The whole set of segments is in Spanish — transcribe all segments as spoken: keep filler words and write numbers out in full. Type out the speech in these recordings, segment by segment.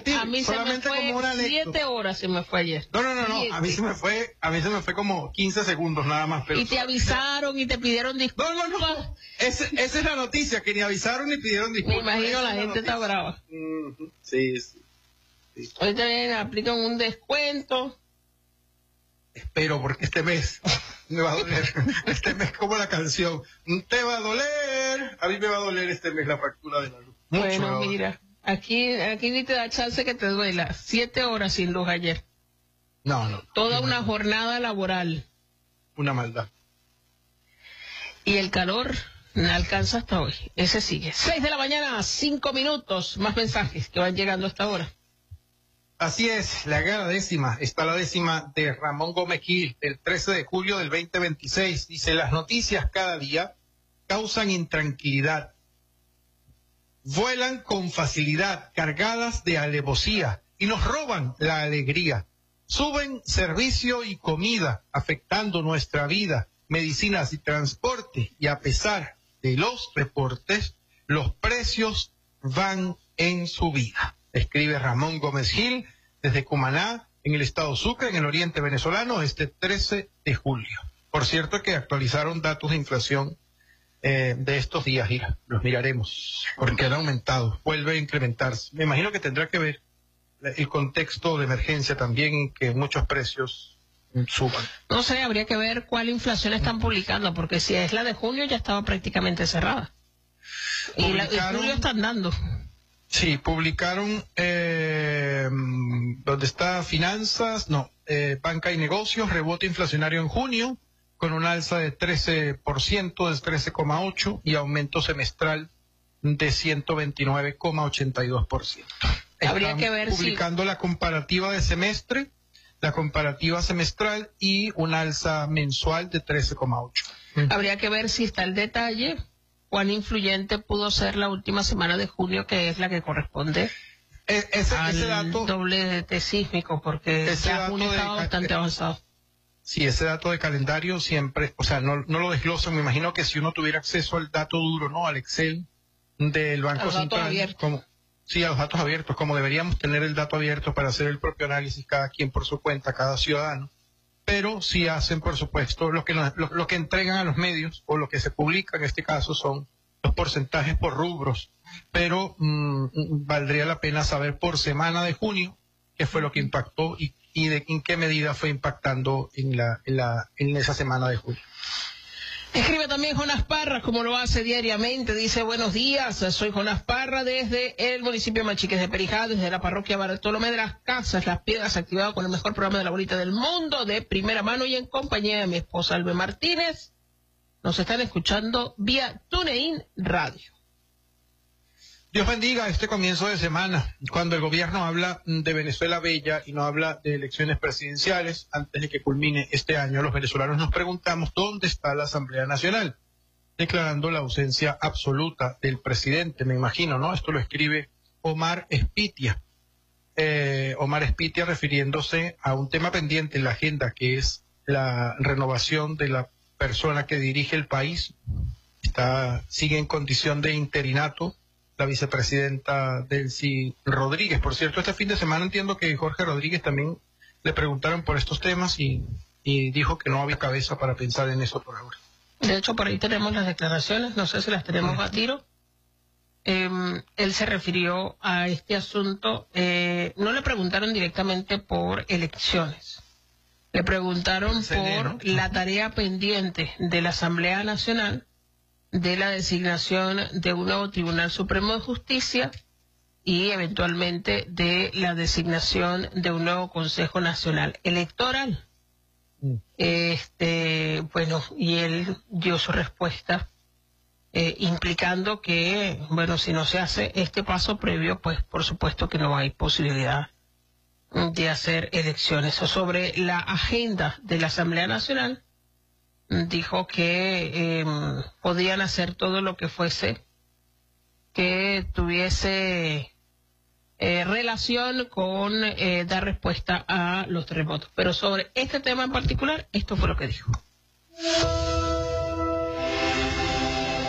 mentir. A mí solamente se me fue como una siete horas se me fue ayer. No, no, no, no. Siete. A mí se me fue, a mí se me fue como quince segundos nada más. Pero y te avisaron y te pidieron disculpas. No, no, no. Ese, esa es la noticia, que ni avisaron ni pidieron disculpas. Me imagino esa la es gente noticia. está brava. Mm-hmm. Sí, sí, sí. Hoy también aplican un descuento. Espero, porque este mes me va a doler. Este mes, como la canción, te va a doler. A mí me va a doler este mes la factura de la luz. Mucho me va Bueno, a doler. mira, aquí, aquí ni te da chance que te duela. Siete horas sin luz ayer. No, no. Toda no, una no. jornada laboral. Una maldad. Y el calor no alcanza hasta hoy. Ese sigue. Seis de la mañana, cinco minutos. Más mensajes que van llegando hasta ahora. Así es, la la décima, está la décima de Ramón Gómez Gil, el trece de julio del veinte veintiséis. Dice, las noticias cada día causan intranquilidad. Vuelan con facilidad, cargadas de alevosía, y nos roban la alegría. Suben servicio y comida, afectando nuestra vida, medicinas y transporte, y a pesar de los reportes, los precios van en subida. Escribe Ramón Gómez Gil desde Cumaná, en el estado Sucre, en el oriente venezolano, este trece de julio. Por cierto que actualizaron datos de inflación eh, de estos días, y los miraremos, porque han aumentado, vuelve a incrementarse. Me imagino que tendrá que ver el contexto de emergencia también, que muchos precios suban. No sé, habría que ver cuál inflación están publicando, porque si es la de junio ya estaba prácticamente cerrada. Y la de julio están dando. Sí, publicaron eh, donde está finanzas, no, eh, banca y negocios, rebote inflacionario en junio, con un alza de trece por ciento, del trece coma ocho por ciento, y aumento semestral de ciento veintinueve coma ochenta y dos por ciento. Habría que ver publicando si... la comparativa de semestre, la comparativa semestral y un alza mensual de trece coma ocho por ciento. Habría que ver si está el detalle. ¿Cuán influyente pudo ser la última semana de junio, que es la que corresponde e ese, al ese dato, doblete sísmico? Porque ya junio estaba bastante avanzado. Sí, ese dato de calendario siempre, o sea, no, no lo desgloso. Me imagino que si uno tuviera acceso al dato duro, ¿no? Al Excel del Banco a los datos Central. Abiertos. Como, sí, a los datos abiertos, como deberíamos tener el dato abierto para hacer el propio análisis, cada quien por su cuenta, cada ciudadano. Pero sí hacen, por supuesto, lo que, nos, lo, lo que entregan a los medios, o lo que se publica en este caso, son los porcentajes por rubros. Pero mmm, valdría la pena saber por semana de junio qué fue lo que impactó y, y de en qué medida fue impactando en, la, en, la, en esa semana de junio. Escribe también Jonás Parra, como lo hace diariamente. Dice, buenos días, soy Jonás Parra desde el municipio de Manchiques de Perijá, desde la parroquia Bartolomé de las Casas, Las Piedras, activado con el mejor programa de la bolita del mundo, de primera mano y en compañía de mi esposa Albe Martínez. Nos están escuchando vía TuneIn Radio. Dios bendiga este comienzo de semana, cuando el gobierno habla de Venezuela bella y no habla de elecciones presidenciales. Antes de que culmine este año, los venezolanos nos preguntamos dónde está la Asamblea Nacional, declarando la ausencia absoluta del presidente, me imagino, ¿no? Esto lo escribe Omar Espitia. Eh, Omar Espitia refiriéndose a un tema pendiente en la agenda, que es la renovación de la persona que dirige el país. Está, sigue en condición de interinato la vicepresidenta Delcy Rodríguez. Por cierto, este fin de semana entiendo que Jorge Rodríguez también le preguntaron por estos temas y, y dijo que no había cabeza para pensar en eso por ahora. De hecho, por ahí tenemos las declaraciones, no sé si las tenemos a tiro. Eh, él se refirió a este asunto, eh, no le preguntaron directamente por elecciones, le preguntaron Cené, por ¿no? la tarea pendiente de la Asamblea Nacional de la designación de un nuevo Tribunal Supremo de Justicia y eventualmente de la designación de un nuevo Consejo Nacional Electoral. Mm. Este, bueno, y él dio su respuesta eh, implicando que, bueno, si no se hace este paso previo, pues por supuesto que no hay posibilidad de hacer elecciones. O sobre la agenda de la Asamblea Nacional, dijo que eh, podían hacer todo lo que fuese que tuviese eh, relación con eh, dar respuesta a los terremotos. Pero sobre este tema en particular, esto fue lo que dijo.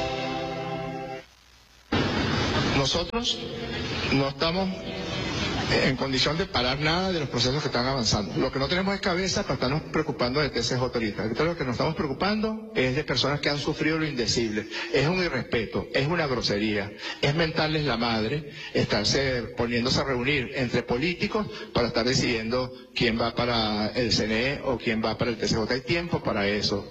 Nosotros no estamos en condición de parar nada de los procesos que están avanzando. Lo que no tenemos es cabeza para estarnos preocupando de T C J ahorita. Ahorita lo que nos estamos preocupando es de personas que han sufrido lo indecible. Es un irrespeto, es una grosería, es mentarles la madre, estarse poniéndose a reunir entre políticos para estar decidiendo quién va para el C N E o quién va para el T C J. Hay tiempo para eso.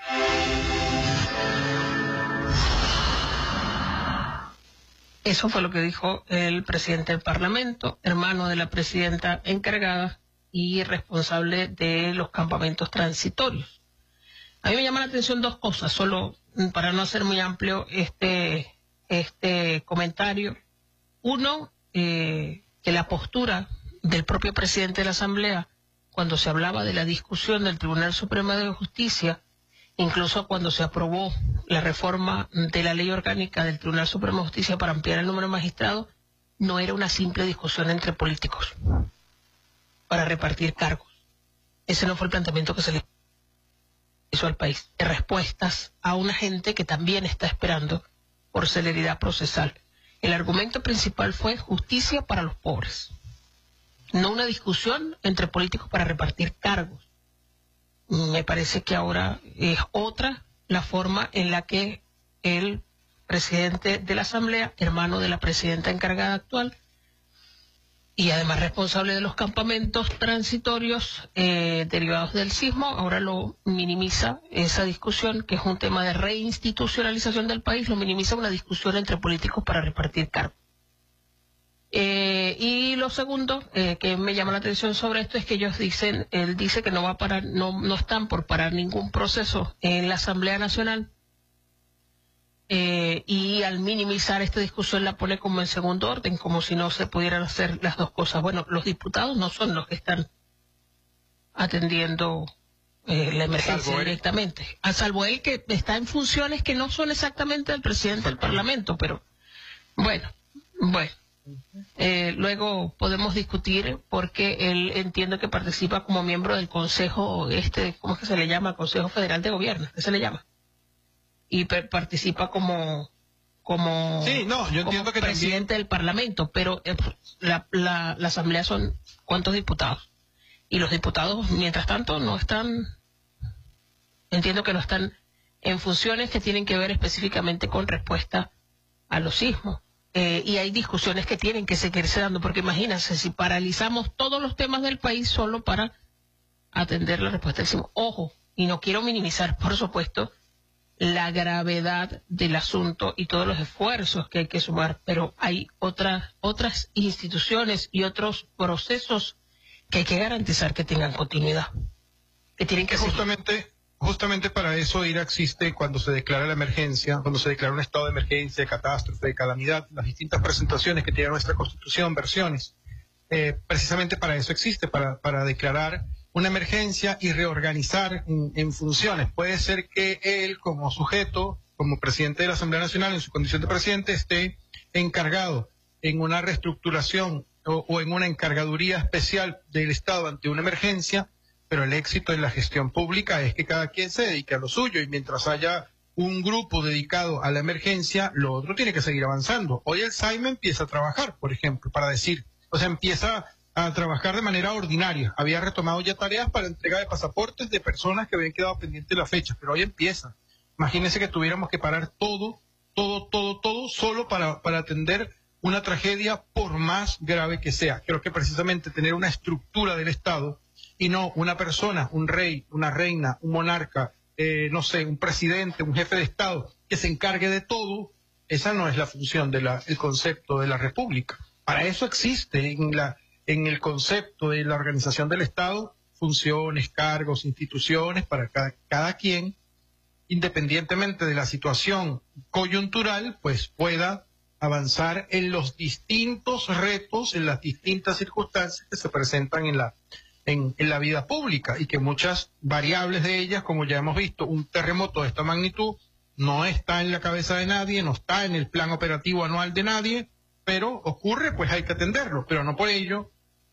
Eso fue lo que dijo el presidente del Parlamento, hermano de la presidenta encargada y responsable de los campamentos transitorios. A mí me llama la atención dos cosas, solo para no hacer muy amplio este, este comentario. Uno, eh, que la postura del propio presidente de la Asamblea, cuando se hablaba de la discusión del Tribunal Supremo de Justicia, incluso cuando se aprobó la reforma de la ley orgánica del Tribunal Supremo de Justicia para ampliar el número de magistrados, no era una simple discusión entre políticos para repartir cargos. Ese no fue el planteamiento que se le hizo al país, de respuestas a una gente que también está esperando por celeridad procesal. El argumento principal fue justicia para los pobres, no una discusión entre políticos para repartir cargos. Me parece que ahora es otra la forma en la que el presidente de la Asamblea, hermano de la presidenta encargada actual, y además responsable de los campamentos transitorios eh, derivados del sismo, ahora lo minimiza esa discusión, que es un tema de reinstitucionalización del país, lo minimiza una discusión entre políticos para repartir cargos. Eh, y lo segundo eh, que me llama la atención sobre esto es que ellos dicen, él dice que no va a parar, no, no están por parar ningún proceso en la Asamblea Nacional, eh, y al minimizar esta discusión la pone como en segundo orden, como si no se pudieran hacer las dos cosas. Bueno, los diputados no son los que están atendiendo eh, la emergencia directamente, a salvo él, que está en funciones que no son exactamente del presidente del Parlamento, pero bueno, bueno. Eh, luego podemos discutir porque él entiendo que participa como miembro del Consejo, este, ¿cómo es que se le llama? Consejo Federal de Gobierno, ¿qué se le llama? Y participa como como, sí, no, yo entiendo como que presidente también... del Parlamento, pero eh, la, la, la Asamblea son ¿cuántos diputados? Y los diputados, mientras tanto, no están, entiendo que no están en funciones que tienen que ver específicamente con respuesta a los sismos. Eh, y hay discusiones que tienen que seguirse dando, porque imagínense, si paralizamos todos los temas del país solo para atender la respuesta del sismo. Ojo, y no quiero minimizar, por supuesto, la gravedad del asunto y todos los esfuerzos que hay que sumar, pero hay otras, otras instituciones y otros procesos que hay que garantizar que tengan continuidad, que tienen que justamente seguir. Justamente para eso I R A existe cuando se declara la emergencia, cuando se declara un estado de emergencia, de catástrofe, de calamidad, las distintas presentaciones que tiene nuestra Constitución, versiones. Eh, precisamente para eso existe, para, para declarar una emergencia y reorganizar en, en funciones. Puede ser que él, como sujeto, como presidente de la Asamblea Nacional, en su condición de presidente, esté encargado en una reestructuración o, o en una encargaduría especial del Estado ante una emergencia. Pero el éxito en la gestión pública es que cada quien se dedique a lo suyo, y mientras haya un grupo dedicado a la emergencia, lo otro tiene que seguir avanzando. Hoy el S A I M empieza a trabajar, por ejemplo, para decir, o sea, empieza a trabajar de manera ordinaria. Había retomado ya tareas para entrega de pasaportes de personas que habían quedado pendientes de la fecha, pero hoy empieza. Imagínense que tuviéramos que parar todo, todo, todo, todo, solo para, para atender una tragedia, por más grave que sea. Creo que precisamente tener una estructura del Estado, y no una persona, un rey, una reina, un monarca, eh, no sé, un presidente, un jefe de Estado, que se encargue de todo, esa no es la función del concepto de la República. Para eso existe en, la, en el concepto de la organización del Estado funciones, cargos, instituciones, para cada, cada quien, independientemente de la situación coyuntural, pues pueda avanzar en los distintos retos, en las distintas circunstancias que se presentan en la En, en la vida pública, y que muchas variables de ellas, como ya hemos visto, un terremoto de esta magnitud no está en la cabeza de nadie, no está en el plan operativo anual de nadie, pero ocurre, pues hay que atenderlo, pero no por ello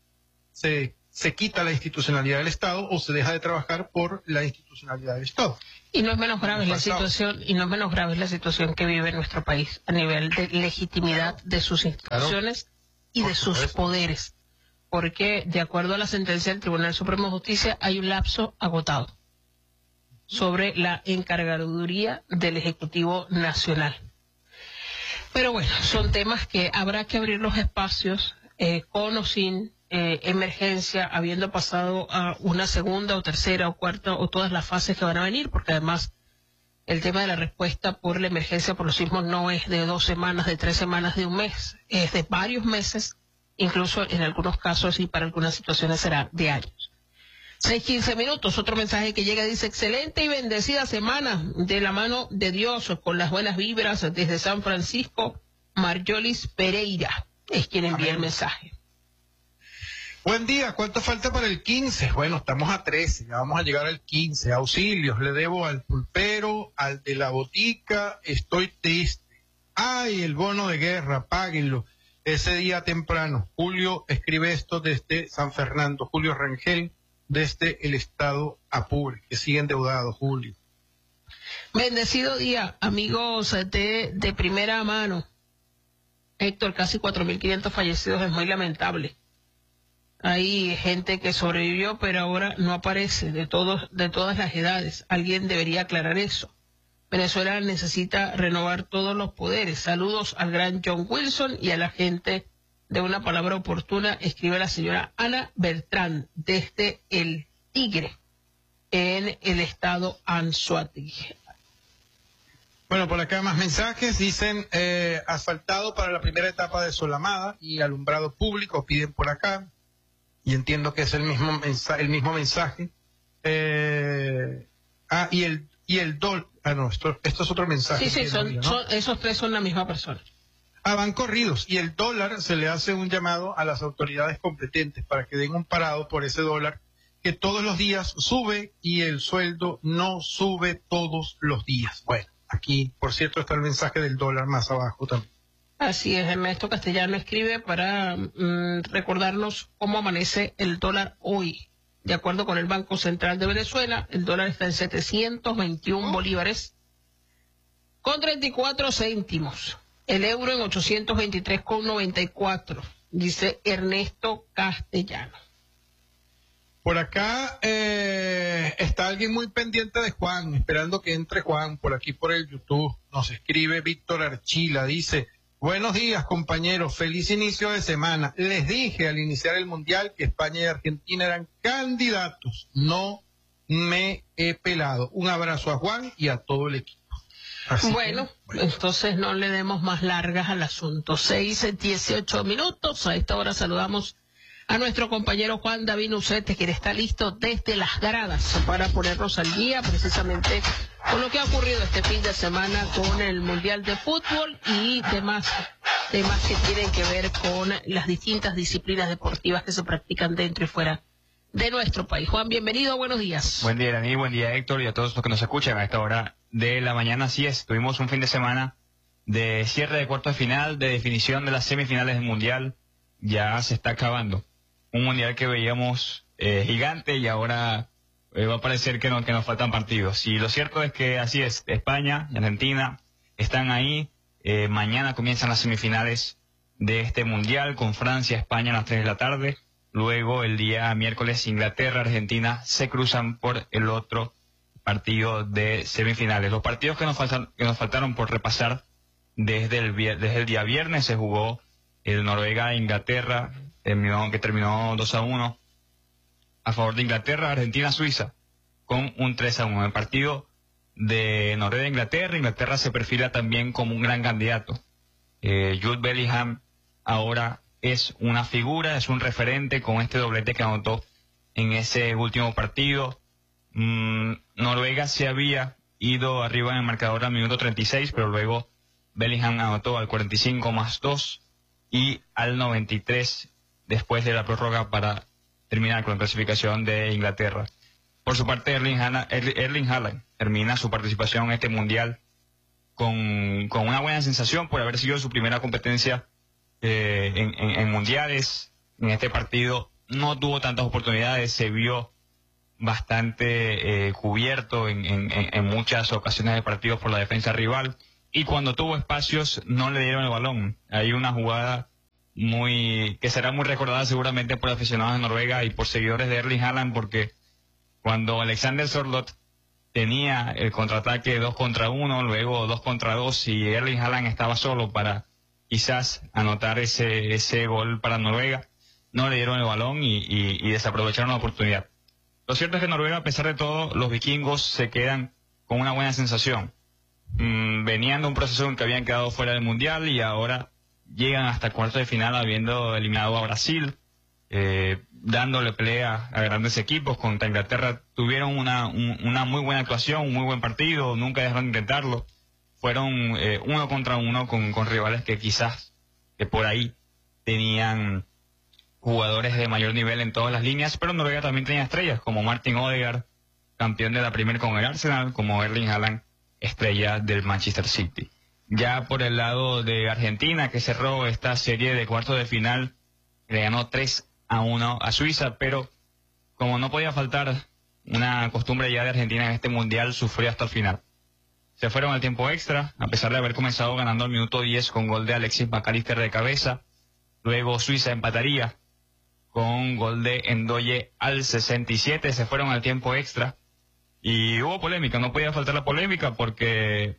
se, se quita la institucionalidad del Estado o se deja de trabajar por la institucionalidad del Estado. Y no es menos grave la situación, y no es menos grave la situación que vive nuestro país a nivel de legitimidad de sus instituciones y de sus poderes. porque de acuerdo a la sentencia del Tribunal Supremo de Justicia hay un lapso agotado sobre la encargaduría del Ejecutivo Nacional. Pero bueno, son temas que habrá que abrir los espacios eh, con o sin eh, emergencia, habiendo pasado a una segunda o tercera o cuarta o todas las fases que van a venir, porque además el tema de la respuesta por la emergencia por los sismos no es de dos semanas, de tres semanas, de un mes, es de varios meses, incluso en algunos casos y para algunas situaciones será de años. seis quince minutos, otro mensaje que llega dice, excelente y bendecida semana de la mano de Dios, con las buenas vibras desde San Francisco. Marjolis Pereira es quien envía Amén. El mensaje. Buen día, ¿cuánto falta para el quince? Bueno, estamos a trece, ya vamos a llegar al quince. Auxilios, le debo al pulpero, al de la botica, estoy triste. Ay, el bono de guerra, páguenlo. Ese día temprano, Julio escribe esto desde San Fernando, Julio Rangel, desde el estado Apure, que sigue endeudado, Julio. Bendecido día, amigos de, de primera mano. Héctor, casi cuatro mil quinientos fallecidos, es muy lamentable. Hay gente que sobrevivió, pero ahora no aparece, de todos, de todas las edades. Alguien debería aclarar eso. Venezuela necesita renovar todos los poderes. Saludos al gran John Wilson y a la gente de Una Palabra Oportuna, escribe la señora Ana Bertrán desde El Tigre, en el estado Anzoátegui. Bueno, por acá más mensajes, dicen eh, asfaltado para la primera etapa de Solamada y alumbrado público, piden por acá, y entiendo que es el mismo mensaje, el mismo mensaje. Eh, ah, y el, y el dólar, ah no, esto, esto es otro mensaje. Sí, sí, son, ¿no? son, esos tres son la misma persona. Ah, van corridos, y el dólar se le hace un llamado a las autoridades competentes para que den un parado por ese dólar que todos los días sube y el sueldo no sube todos los días. Bueno, aquí, por cierto, está el mensaje del dólar más abajo también. Así es, Ernesto Castellano escribe para mm, recordarnos cómo amanece el dólar hoy. De acuerdo con el Banco Central de Venezuela, el dólar está en setecientos veintiún bolívares con treinta y cuatro céntimos. El euro en ochocientos veintitrés con noventa y cuatro, dice Ernesto Castellano. Por acá eh, está alguien muy pendiente de Juan, esperando que entre Juan por aquí por el YouTube. Nos escribe Víctor Archila, dice, buenos días compañeros, feliz inicio de semana. Les dije al iniciar el Mundial que España y Argentina eran candidatos, no me he pelado. Un abrazo a Juan y a todo el equipo. Así bueno, que, bueno, entonces no le demos más largas al asunto. Seis, dieciocho minutos. A esta hora saludamos a nuestro compañero Juan David Ucete, quien está listo desde las gradas para ponernos al día precisamente con lo que ha ocurrido este fin de semana con el Mundial de Fútbol y demás temas que tienen que ver con las distintas disciplinas deportivas que se practican dentro y fuera de nuestro país. Juan, bienvenido, buenos días. Buen día, Dani, buen día, Héctor, y a todos los que nos escuchan a esta hora de la mañana. Así es, tuvimos un fin de semana de cierre de cuartos de final, de definición de las semifinales del Mundial. Ya se está acabando. Un Mundial que veíamos eh, gigante y ahora eh, va a parecer que, no, que nos faltan partidos. Y lo cierto es que así es, España y Argentina están ahí. Eh, mañana comienzan las semifinales de este Mundial con Francia, España a las tres de la tarde. Luego el día miércoles Inglaterra, Argentina se cruzan por el otro partido de semifinales. Los partidos que nos faltan, que nos faltaron por repasar desde el, desde el día viernes se jugó el Noruega-Inglaterra, terminó, que terminó dos a uno a favor de Inglaterra, Argentina-Suiza con un tres a uno. El partido de Noruega-Inglaterra, Inglaterra se perfila también como un gran candidato. Eh, Jude Bellingham ahora es una figura, es un referente con este doblete que anotó en ese último partido. Mm, Noruega se había ido arriba en el marcador al minuto treinta y seis, pero luego Bellingham anotó al cuarenta y cinco más dos y al noventa y tres después de la prórroga para terminar con la clasificación de Inglaterra. Por su parte, Erling Haaland, Erling Haaland termina su participación en este Mundial con, con una buena sensación por haber sido su primera competencia Eh, en, en, en mundiales. En este partido no tuvo tantas oportunidades, se vio bastante eh, cubierto en, en, en muchas ocasiones de partido por la defensa rival, y cuando tuvo espacios no le dieron el balón. Hay una jugada muy que será muy recordada seguramente por aficionados de Noruega y por seguidores de Erling Haaland, porque cuando Alexander Sørloth tenía el contraataque dos contra uno, luego dos contra dos, y Erling Haaland estaba solo para quizás anotar ese ese gol para Noruega, no le dieron el balón y, y, y desaprovecharon la oportunidad. Lo cierto es que Noruega, a pesar de todo, los vikingos se quedan con una buena sensación. Mm, venían de un proceso en que habían quedado fuera del Mundial y ahora llegan hasta cuartos de final habiendo eliminado a Brasil, eh, dándole pelea a grandes equipos. Contra Inglaterra tuvieron una, un, una muy buena actuación, un muy buen partido, nunca dejaron de intentarlo. Fueron eh, uno contra uno con, con rivales que quizás que por ahí tenían jugadores de mayor nivel en todas las líneas, pero Noruega también tenía estrellas como Martin Odegaard, campeón de la Premier con el Arsenal, como Erling Haaland, estrella del Manchester City. Ya por el lado de Argentina, que cerró esta serie de cuartos de final, le ganó tres a uno a Suiza, pero como no podía faltar una costumbre ya de Argentina en este mundial, sufrió hasta el final. Se fueron al tiempo extra, a pesar de haber comenzado ganando al minuto diez con gol de Alexis McAllister de cabeza. Luego Suiza empataría con gol de Endoye al sesenta y siete, se fueron al tiempo extra y hubo polémica. No podía faltar la polémica porque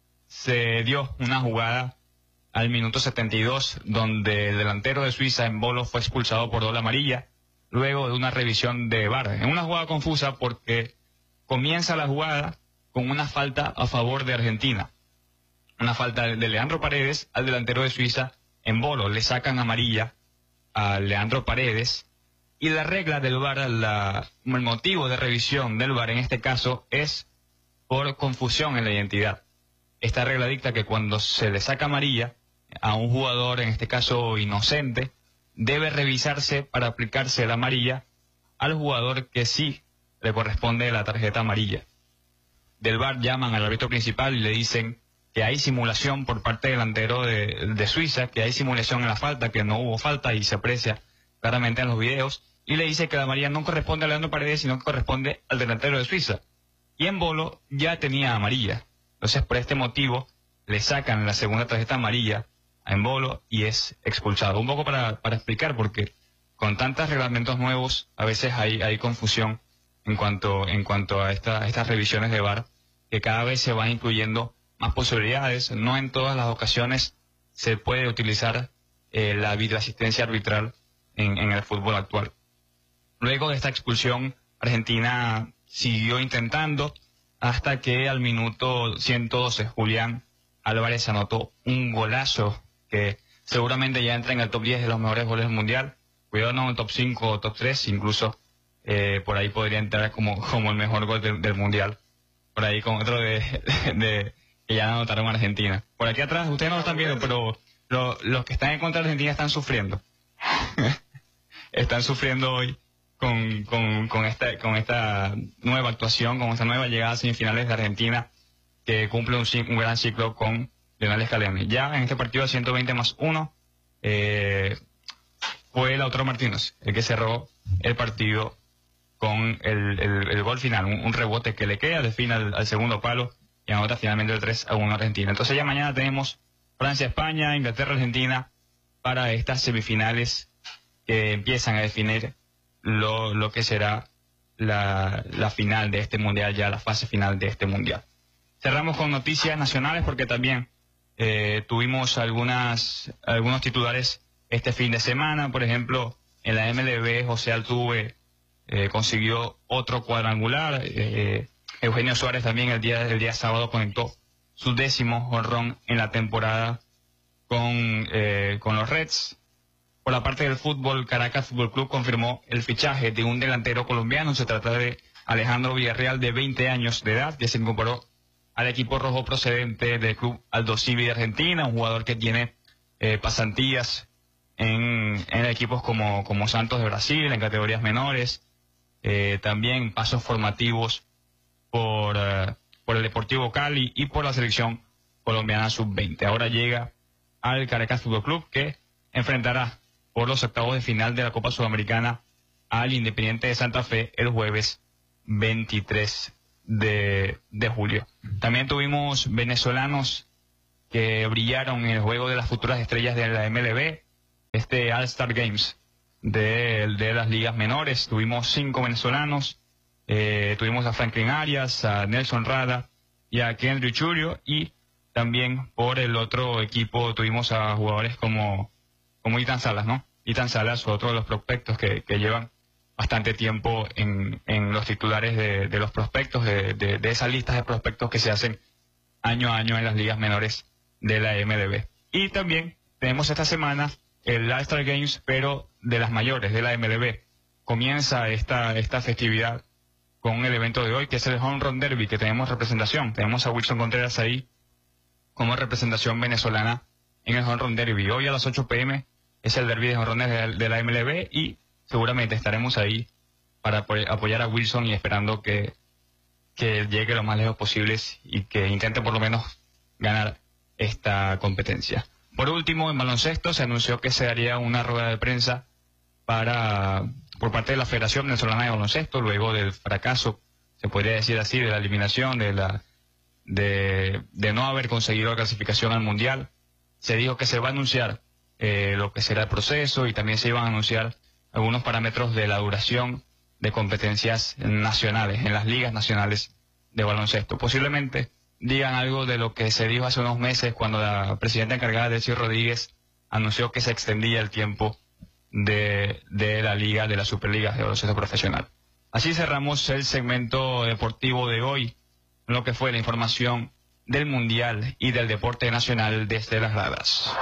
se dio una jugada al minuto setenta y dos donde el delantero de Suiza, Embolo, fue expulsado por doble amarilla luego de una revisión de V A R. En una jugada confusa porque comienza la jugada con una falta a favor de Argentina, una falta de Leandro Paredes al delantero de Suiza, Embolo. Le sacan amarilla a Leandro Paredes y la regla del V A R, la, el motivo de revisión del V A R en este caso es por confusión en la identidad. Esta regla dicta que cuando se le saca amarilla a un jugador, en este caso inocente, debe revisarse para aplicarse la amarilla al jugador que sí le corresponde la tarjeta amarilla. Del V A R llaman al árbitro principal y le dicen que hay simulación por parte del delantero de, de Suiza, que hay simulación en la falta, que no hubo falta y se aprecia claramente en los videos, y le dice que la amarilla no corresponde a Leandro Paredes, sino que corresponde al delantero de Suiza. Y Embolo ya tenía amarilla. Entonces, por este motivo, le sacan la segunda tarjeta amarilla a Embolo y es expulsado. Un poco para, para explicar, porque con tantos reglamentos nuevos, a veces hay, hay confusión en cuanto, en cuanto a, esta, a estas revisiones de V A R, que cada vez se van incluyendo más posibilidades. No en todas las ocasiones se puede utilizar eh, la videoasistencia arbitral en, en el fútbol actual. Luego de esta expulsión, Argentina siguió intentando hasta que al minuto ciento doce Julián Álvarez anotó un golazo que seguramente ya entra en el top diez de los mejores goles del mundial. Cuidado, no en el top cinco o top tres, incluso eh, por ahí podría entrar como, como el mejor gol del, del mundial. Por ahí con otro de, de, de que ya anotaron a Argentina. Por aquí atrás, ustedes no lo están viendo, pero lo, los que están en contra de Argentina están sufriendo. Están sufriendo hoy con, con, con, esta, con esta nueva actuación, con esta nueva llegada a semifinales de Argentina, que cumple un, un gran ciclo con Lionel Scaloni. Ya en este partido a ciento veinte más uno, eh, fue Lautaro Martínez el que cerró el partido con el, el, el gol final, un, un rebote que le queda, define al, al segundo palo y anota finalmente el tres a uno Argentina. Entonces ya mañana tenemos Francia-España, Inglaterra-Argentina para estas semifinales que empiezan a definir lo, lo que será la, la final de este mundial, ya la fase final de este mundial. Cerramos con noticias nacionales porque también eh, tuvimos algunas algunos titulares este fin de semana. Por ejemplo, en la M L B, José Altuve eh, consiguió otro cuadrangular. Eh, Eugenio Suárez también el día, el día sábado conectó su décimo jonrón en la temporada con, eh, con los Reds. Por la parte del fútbol, Caracas Fútbol Club confirmó el fichaje de un delantero colombiano. Se trata de Alejandro Villarreal, de veinte años de edad, que se incorporó al equipo rojo procedente del club Aldosivi de Argentina, un jugador que tiene eh, pasantías en, en equipos como, como Santos de Brasil, en categorías menores, eh, también pasos formativos por, uh, por el Deportivo Cali y por la selección colombiana sub veinte. Ahora llega al Caracas Fútbol Club, que enfrentará por los octavos de final de la Copa Sudamericana al Independiente de Santa Fe el jueves veintitrés de julio. También tuvimos venezolanos que brillaron en el juego de las futuras estrellas de la M L B. este All-Star Games de, de las ligas menores. Tuvimos cinco venezolanos, eh, tuvimos a Franklin Arias, a Nelson Rada y a Kendry Churio, y también por el otro equipo tuvimos a jugadores como, como Ethan Salas, ¿no? Ethan Salas, otro de los prospectos que, que llevan bastante tiempo en, en los titulares de, de los prospectos, de, de, de esas listas de prospectos que se hacen año a año en las ligas menores de la M L B. Y también tenemos esta semana el All-Star Games, pero de las mayores, de la M L B. Comienza esta, esta festividad con el evento de hoy, que es el Home Run Derby, que tenemos representación. Tenemos a Wilson Contreras ahí como representación venezolana en el Home Run Derby. Hoy a las ocho p m es el derby de jonrones de, de la M L B, y seguramente estaremos ahí para apoyar a Wilson y esperando que, que llegue lo más lejos posible y que intente por lo menos ganar esta competencia. Por último, en baloncesto se anunció que se daría una rueda de prensa para por parte de la Federación Venezolana de Baloncesto, luego del fracaso, se podría decir así, de la eliminación, de la de, de no haber conseguido la clasificación al Mundial. Se dijo que se va a anunciar eh, lo que será el proceso, y también se iban a anunciar algunos parámetros de la duración de competencias nacionales, en las ligas nacionales de baloncesto. Posiblemente digan algo de lo que se dijo hace unos meses cuando la presidenta encargada, Delcy Rodríguez, anunció que se extendía el tiempo de, de la liga, de la Superliga de baloncesto profesional. Así cerramos el segmento deportivo de hoy, lo que fue la información del Mundial y del deporte nacional desde las gradas.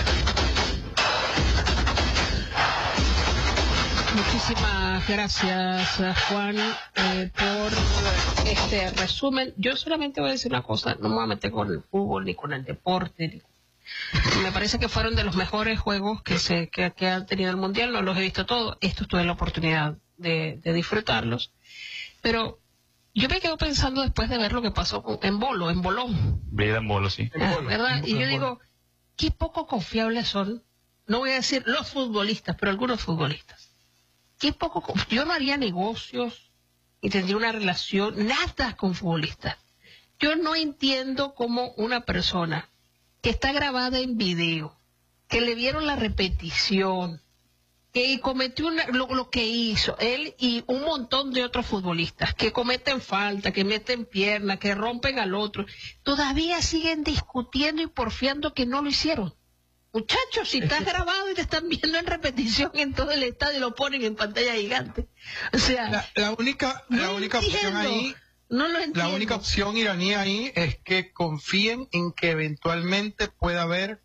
Muchísimas gracias, Juan, eh, por este resumen. Yo solamente voy a decir una cosa, no me voy a meter con el fútbol ni con el deporte. Ni... Me parece que fueron de los mejores juegos que se que, que han tenido el Mundial, no los he visto todos, estos tuve la oportunidad de, de disfrutarlos, pero yo me quedo pensando después de ver lo que pasó en Bolo, en Bolón. Vida en Bolo, sí. Ah, ¿verdad? Y yo digo, qué poco confiables son, no voy a decir los futbolistas, pero algunos futbolistas. Qué poco, yo no haría negocios y tendría una relación, nada con futbolistas. Yo no entiendo cómo una persona que está grabada en video, que le vieron la repetición, que cometió una, lo, lo que hizo él y un montón de otros futbolistas, que cometen falta, que meten pierna, que rompen al otro, todavía siguen discutiendo y porfiando que no lo hicieron. Muchachos, si estás grabado y te están viendo en repetición en todo el estadio y lo ponen en pantalla gigante. O sea, la, la única, no la única opción ahí, no lo entiendo. La única opción iraní ahí es que confíen en que eventualmente pueda haber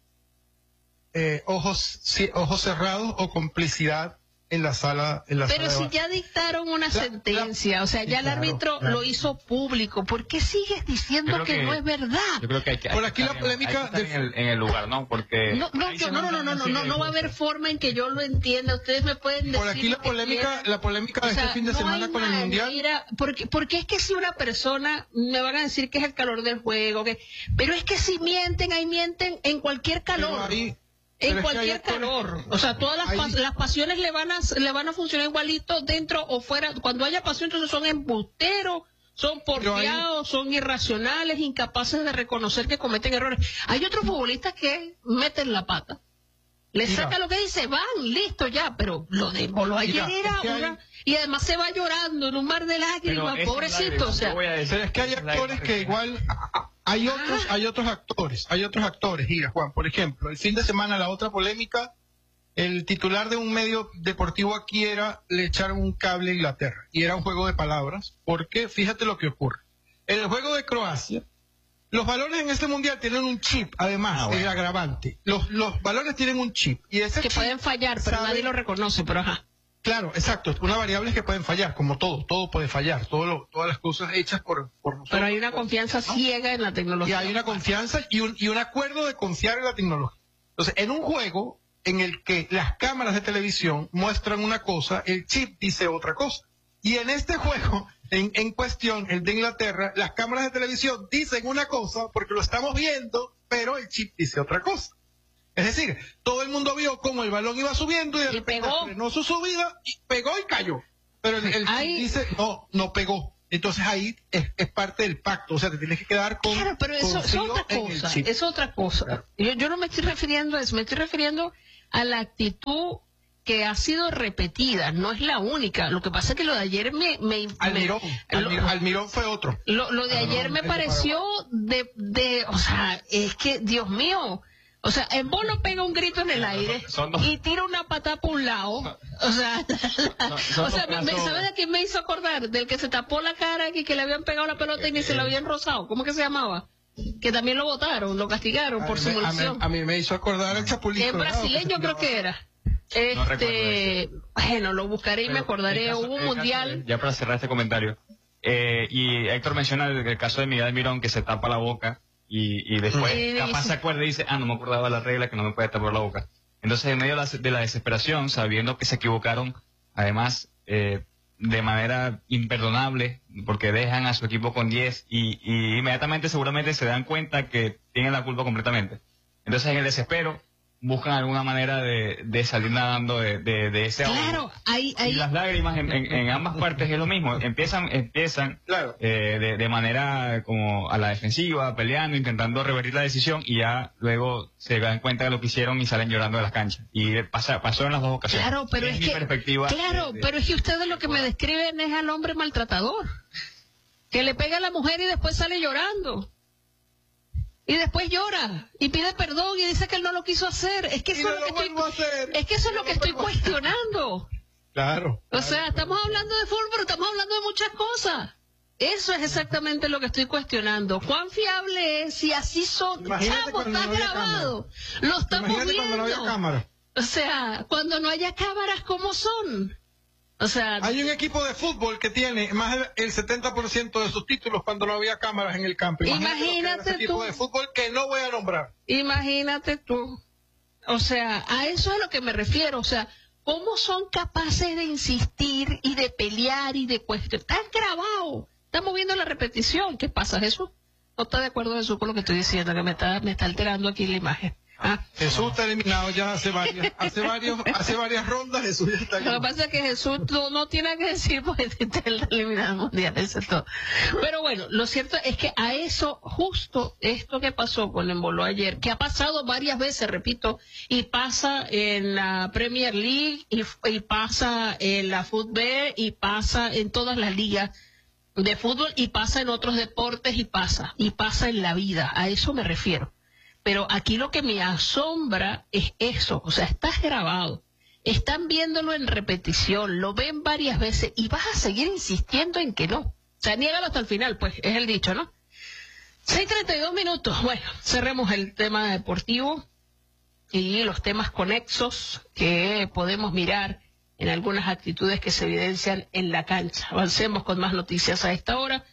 eh, ojos, sí, ojos cerrados o complicidad en la sala. En la Pero sala si de... ya dictaron una la, sentencia, la, o sea, ya sí, el árbitro claro. lo hizo público, ¿por qué sigues diciendo que, que no es verdad? Yo creo que hay que, hay por aquí que la polémica en, de... en, el, en el lugar, ¿no? Porque no, no, yo, no, no, no, no, no, no, no va a haber forma en que yo lo entienda. Ustedes me pueden decir. Por aquí la polémica, la polémica de o sea, este fin de no semana con el Mundial. Mira, porque, porque es que si una persona me van a decir que es el calor del juego, que, pero es que si mienten, ahí mienten en cualquier calor. En cualquier calor, o sea, todas las, pas las pasiones le van a le van a funcionar igualito dentro o fuera. Cuando haya pasión, entonces son embusteros, son porfiados, son irracionales, incapaces de reconocer que cometen errores. Hay otros futbolistas que meten la pata, le saca lo que dice, van, listo ya, pero lo de Bolo ayer era una... Hay... Y además se va llorando en un mar de lágrimas, pobrecito, o sea... Voy a decir, pero es que hay actores que igual... Hay otros, ah. hay otros actores, hay otros actores, Gira, Juan. Por ejemplo, el fin de semana, la otra polémica, el titular de un medio deportivo aquí era, le echaron un cable a Inglaterra. Y era un juego de palabras, porque fíjate lo que ocurre. En el juego de Croacia, los balones en este mundial tienen un chip, además, ah, bueno. el agravante. Los, los balones tienen un chip. Y ese que chip pueden fallar, pero sabe... nadie lo reconoce, pero ajá. Claro, exacto. Una variable es que pueden fallar, como todo. Todo puede fallar. Todo lo, todas las cosas hechas por, por nosotros. Pero hay una confianza ¿no? ciega en la tecnología. Y hay una confianza y un, y un acuerdo de confiar en la tecnología. Entonces, en un juego en el que las cámaras de televisión muestran una cosa, el chip dice otra cosa. Y en este juego, en, en cuestión, el de Inglaterra, las cámaras de televisión dicen una cosa porque lo estamos viendo, pero el chip dice otra cosa. Es decir, todo el mundo vio cómo el balón iba subiendo y de repente frenó su subida y pegó y cayó. Pero el, el chip dice, no, no pegó. Entonces ahí es, es parte del pacto, o sea, te tienes que quedar con... Claro, pero eso es otra cosa, es otra cosa. Claro. Yo, yo no me estoy refiriendo a eso, me estoy refiriendo a la actitud que ha sido repetida, no es la única. Lo que pasa es que lo de ayer me... me Almirón, me, Almirón, lo, Almirón fue otro. Lo, lo de ayer me pareció de, de... O sea, es que, Dios mío... O sea, en Bono pega un grito en el aire y tira una patada por un lado. O sea, o sea me, ¿sabes de quién me hizo acordar? Del que se tapó la cara y que le habían pegado la pelota y ni se la habían rozado. ¿Cómo que se llamaba? Que también lo votaron, lo castigaron por simulación. A mí, a mí me hizo acordar el Chapulín. En brasileño creo que era. Este, bueno, lo buscaré y me acordaré. Caso, Hubo un mundial. De, ya para cerrar este comentario. Eh, y Héctor menciona el, el caso de Miguel Almirón, que se tapa la boca. Y, y después sí, capaz sí. se acuerda y dice, ah, no me acordaba de la regla que no me puede tapar la boca. Entonces, en medio de la, de la desesperación, sabiendo que se equivocaron, además, eh, de manera imperdonable, porque dejan a su equipo con diez y, y inmediatamente seguramente se dan cuenta que tienen la culpa completamente. Entonces, en el desespero, buscan alguna manera de, de salir nadando de, de, de ese ahogo. Claro, ahí, ahí. Y las lágrimas en, en, en ambas partes es lo mismo. Empiezan, empiezan claro. eh, de, de manera como a la defensiva, peleando, intentando revertir la decisión y ya luego se dan cuenta de lo que hicieron y salen llorando de las canchas. Y pasa, pasó en las dos ocasiones. Claro, pero es, es mi que, perspectiva. claro, de, de, pero es que ustedes lo que me describen es al hombre maltratador, que le pega a la mujer y después sale llorando. Y después llora y pide perdón y dice que él no lo quiso hacer. Es que eso, no es, lo que estoy, hacer. es que eso es lo que estoy cuestionando. Claro. O sea, estamos hablando de fútbol, pero estamos hablando de muchas cosas. Eso es exactamente lo que estoy cuestionando. ¿Cuán fiable es? Si así son, chamo, está grabado. Lo estamos Imagínate viendo. cuando no había cámara. O sea, cuando no haya cámaras, ¿cómo son? O sea, hay un equipo de fútbol que tiene más del setenta por ciento de sus títulos cuando no había cámaras en el campo. Imagínate, imagínate ese equipo tú. de fútbol que no voy a nombrar. Imagínate tú. O sea, a eso es a lo que me refiero. O sea, ¿cómo son capaces de insistir y de pelear y de cuestionar? Están grabados. Estamos viendo la repetición. ¿Qué pasa, Jesús? ¿No está de acuerdo, Jesús, con lo que estoy diciendo? Que me está, me está alterando aquí la imagen. ¿Ah? Jesús está eliminado ya hace varias, hace varios, hace varias rondas. Jesús ya está Lo que pasa es que Jesús no, no tiene que decir porque está eliminado el mundial, eso es todo. Pero bueno, lo cierto es que a eso, justo esto que pasó con Embolo ayer, que ha pasado varias veces, repito, y pasa en la Premier League, y, y pasa en la Fútbol, y pasa en todas las ligas de fútbol, y pasa en otros deportes, y pasa, y pasa en la vida, a eso me refiero. Pero aquí lo que me asombra es eso, o sea, estás grabado, están viéndolo en repetición, lo ven varias veces y vas a seguir insistiendo en que no. O sea, niégalo hasta el final, pues, es el dicho, ¿no? seis treinta y dos minutos, bueno, cerremos el tema deportivo y los temas conexos que podemos mirar en algunas actitudes que se evidencian en la cancha. Avancemos con más noticias a esta hora.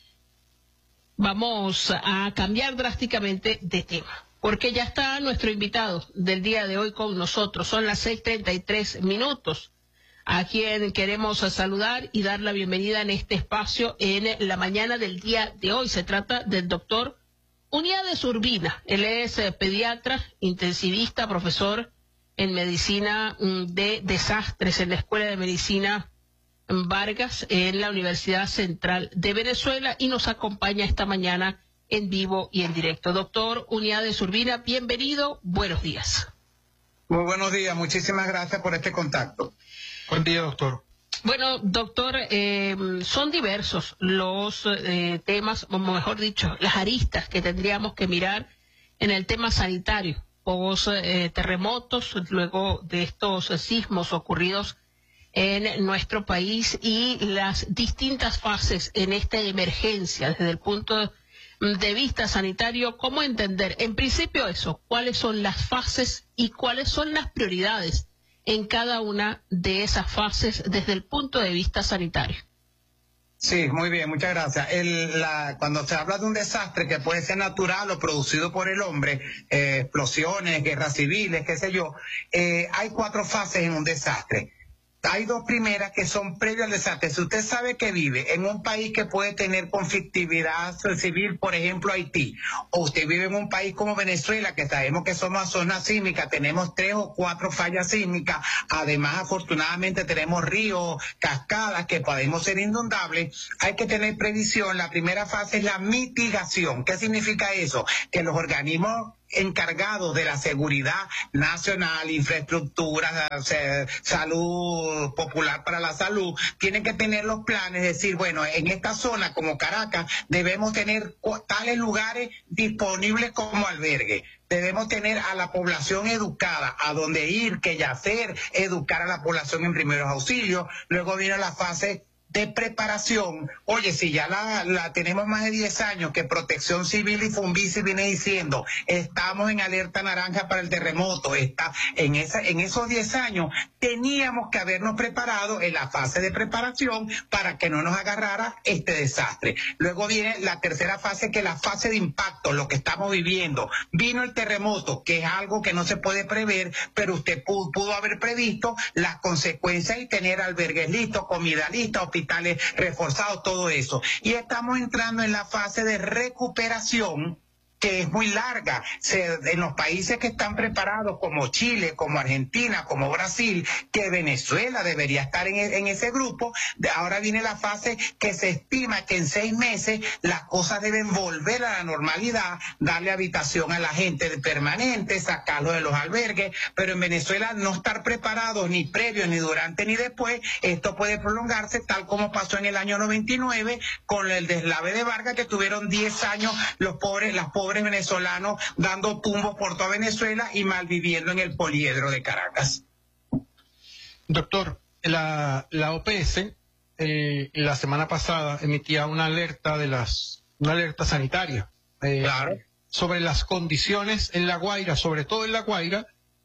Vamos a cambiar drásticamente de tema, porque ya está nuestro invitado del día de hoy con nosotros. Son las seis treinta y tres minutos, a quien queremos saludar y dar la bienvenida en este espacio en la mañana del día de hoy. Se trata del doctor Uniades Urbina. Él es eh, pediatra, intensivista, profesor en medicina de desastres en la Escuela de Medicina Vargas en la Universidad Central de Venezuela y nos acompaña esta mañana en vivo y en directo. Doctor Uniades Urbina, bienvenido, buenos días. Muy buenos días, muchísimas gracias por este contacto. Buen día, doctor. Bueno, doctor, eh, son diversos los eh, temas, o mejor dicho, las aristas que tendríamos que mirar en el tema sanitario, post eh, terremotos, luego de estos sismos ocurridos en nuestro país y las distintas fases en esta emergencia desde el punto de vista sanitario. ¿Cómo entender, en principio, eso? ¿Cuáles son las fases y cuáles son las prioridades en cada una de esas fases desde el punto de vista sanitario? Sí, muy bien, muchas gracias. El, la, cuando se habla de un desastre que puede ser natural o producido por el hombre, eh, explosiones, guerras civiles, qué sé yo, eh, hay cuatro fases en un desastre. Hay dos primeras que son previas al desastre. Si usted sabe que vive en un país que puede tener conflictividad civil, por ejemplo Haití, o usted vive en un país como Venezuela, que sabemos que somos zona sísmica, tenemos tres o cuatro fallas sísmicas, además afortunadamente tenemos ríos, cascadas que podemos ser inundables, hay que tener previsión. La primera fase es la mitigación. ¿Qué significa eso? Que los organismos encargados de la seguridad nacional, infraestructura, salud popular para la salud, tienen que tener los planes, decir, bueno, en esta zona como Caracas debemos tener tales lugares disponibles como albergue. Debemos tener a la población educada, a dónde ir, qué hacer, educar a la población en primeros auxilios. Luego viene la fase de preparación. Oye, si ya la, la tenemos más de diez años que Protección Civil y Funvici viene diciendo, estamos en alerta naranja para el terremoto, está en esa, en esos diez años teníamos que habernos preparado en la fase de preparación para que no nos agarrara este desastre. Luego viene la tercera fase, que es la fase de impacto, lo que estamos viviendo. Vino el terremoto, que es algo que no se puede prever, pero usted pudo, pudo haber previsto las consecuencias y tener albergues listos, comida lista, hospitales reforzados, todo eso. Y estamos entrando en la fase de recuperación, que es muy larga. Se, en los países que están preparados, como Chile, como Argentina, como Brasil, que Venezuela debería estar en, en ese grupo, de ahora viene la fase que se estima que en seis meses las cosas deben volver a la normalidad, darle habitación a la gente de permanente, sacarlo de los albergues, pero en Venezuela no estar preparados ni previo, ni durante, ni después. Esto puede prolongarse tal como pasó en el año noventa y nueve con el deslave de Vargas, que tuvieron diez años los pobres, las pobres venezolanos dando tumbos por toda Venezuela y malviviendo en el poliedro de Caracas. Doctor, la, la O P S eh, la semana pasada emitía una alerta de las una alerta sanitaria eh, claro. sobre las condiciones en La Guaira, sobre todo en La Guaira,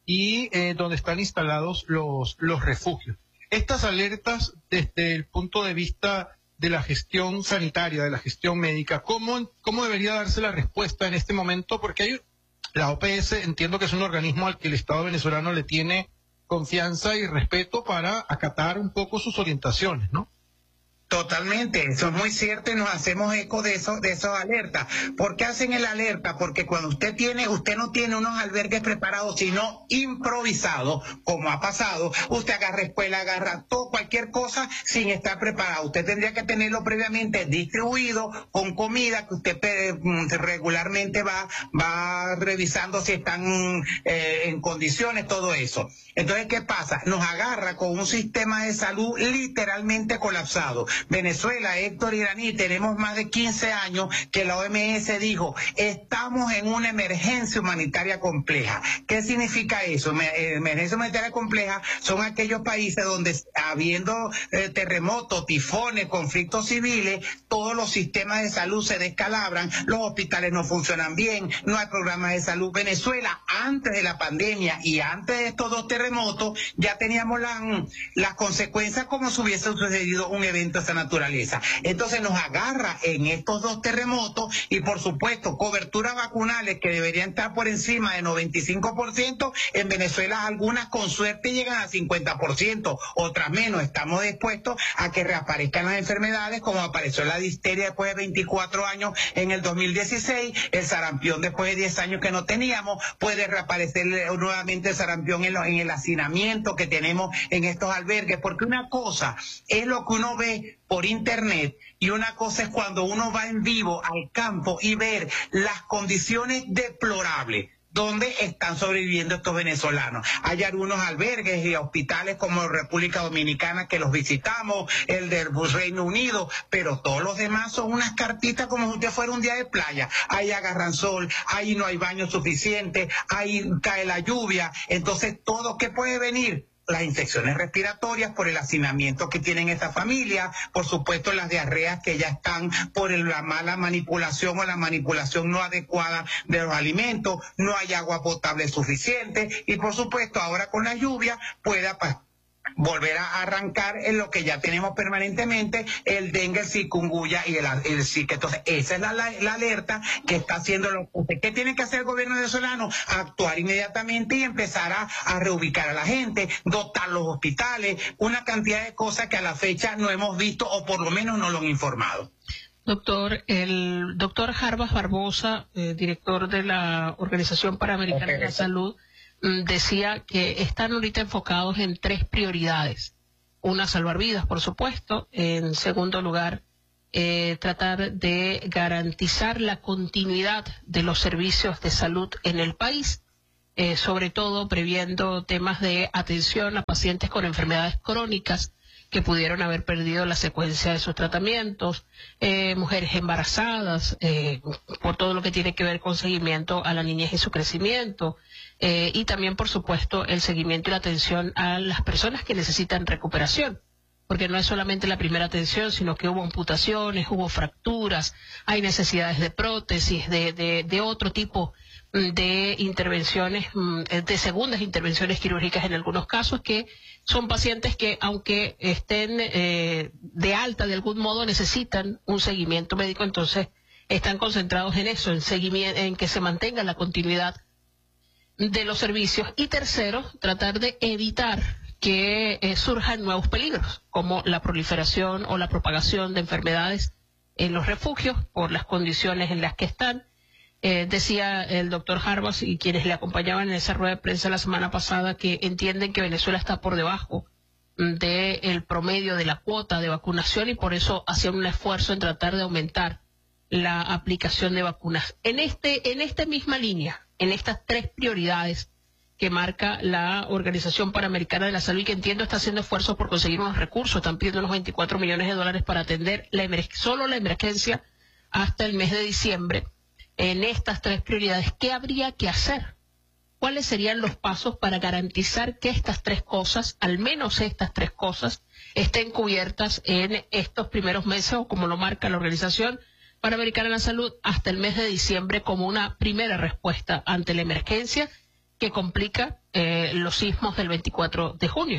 y eh, donde están instalados los, los refugios. Estas alertas, desde el punto de vista de la gestión sanitaria, de la gestión médica, ¿cómo, cómo debería darse la respuesta en este momento? Porque hay, la O P S entiendo que es un organismo al que el Estado venezolano le tiene confianza y respeto para acatar un poco sus orientaciones, ¿no? Totalmente, eso es muy cierto y nos hacemos eco de eso, de esas alertas. ¿Por qué hacen el alerta? Porque cuando usted tiene, usted no tiene unos albergues preparados, sino improvisados, como ha pasado, usted agarra escuela, agarra todo, cualquier cosa sin estar preparado. Usted tendría que tenerlo previamente distribuido, con comida que usted eh, regularmente va, va revisando si están eh, en condiciones, todo eso. Entonces, ¿qué pasa? Nos agarra con un sistema de salud literalmente colapsado. Venezuela, Héctor Iraní, tenemos más de quince años que la O M S dijo, estamos en una emergencia humanitaria compleja. ¿Qué significa eso? Emergencia humanitaria compleja son aquellos países donde, habiendo eh, terremotos, tifones, conflictos civiles, todos los sistemas de salud se descalabran, los hospitales no funcionan bien, no hay programas de salud. Venezuela, antes de la pandemia y antes de estos dos terremotos, ya teníamos las, las consecuencias como si hubiese sucedido un evento de esa naturaleza. Entonces nos agarra en estos dos terremotos y, por supuesto, coberturas vacunales que deberían estar por encima de noventa y cinco por ciento. En Venezuela algunas con suerte llegan a cincuenta por ciento, otras menos. Estamos dispuestos a que reaparezcan las enfermedades, como apareció la difteria después de veinticuatro años en el dos mil dieciséis, el sarampión después de diez años que no teníamos, puede reaparecer nuevamente el sarampión en, lo, en el hacinamiento que tenemos en estos albergues, porque una cosa es lo que uno ve por internet y una cosa es cuando uno va en vivo al campo y ver las condiciones deplorables donde están sobreviviendo estos venezolanos. Hay algunos albergues y hospitales como República Dominicana que los visitamos, el del Reino Unido, pero todos los demás son unas cartitas como si usted fuera un día de playa. Ahí agarran sol, ahí no hay baño suficiente, ahí cae la lluvia. Entonces, todo que puede venir, las infecciones respiratorias por el hacinamiento que tienen esta familia, por supuesto las diarreas que ya están por el, la mala manipulación o la manipulación no adecuada de los alimentos, no hay agua potable suficiente y, por supuesto, ahora con la lluvia pueda pasar volver a arrancar en lo que ya tenemos permanentemente, el dengue, el chikungunya y el, el zika. Entonces, esa es la, la, la alerta que está haciendo los... ¿Qué tiene que hacer el gobierno venezolano? Actuar inmediatamente y empezar a, a reubicar a la gente, dotar los hospitales, una cantidad de cosas que a la fecha no hemos visto o por lo menos no lo han informado. Doctor, el doctor Jarbas Barbosa, eh, director de la Organización Panamericana okay. de la Salud, decía que están ahorita enfocados en tres prioridades. Una, salvar vidas, por supuesto. En segundo lugar, eh, tratar de garantizar la continuidad de los servicios de salud en el país, eh, sobre todo previendo temas de atención a pacientes con enfermedades crónicas que pudieron haber perdido la secuencia de sus tratamientos, eh, mujeres embarazadas, eh, por todo lo que tiene que ver con seguimiento a la niñez y su crecimiento, eh, y también, por supuesto, el seguimiento y la atención a las personas que necesitan recuperación, porque no es solamente la primera atención, sino que hubo amputaciones, hubo fracturas, hay necesidades de prótesis, de, de, de otro tipo de intervenciones, de segundas intervenciones quirúrgicas en algunos casos, que son pacientes que, aunque estén eh, de alta de algún modo, necesitan un seguimiento médico. Entonces están concentrados en eso, en, seguimiento, en que se mantenga la continuidad de los servicios. Y tercero, tratar de evitar que eh, surjan nuevos peligros, como la proliferación o la propagación de enfermedades en los refugios por las condiciones en las que están. Eh, decía el doctor Harbas y quienes le acompañaban en esa rueda de prensa la semana pasada que entienden que Venezuela está por debajo del promedio de la cuota de vacunación y por eso hacían un esfuerzo en tratar de aumentar la aplicación de vacunas. En este, en esta misma línea, en estas tres prioridades que marca la Organización Panamericana de la Salud y que entiendo está haciendo esfuerzos por conseguir unos recursos, están pidiendo unos veinticuatro millones de dólares para atender la solo la emergencia hasta el mes de diciembre. En estas tres prioridades, ¿qué habría que hacer? ¿Cuáles serían los pasos para garantizar que estas tres cosas, al menos estas tres cosas, estén cubiertas en estos primeros meses o como lo marca la Organización Panamericana de la Salud hasta el mes de diciembre como una primera respuesta ante la emergencia que complica eh, los sismos del veinticuatro de junio?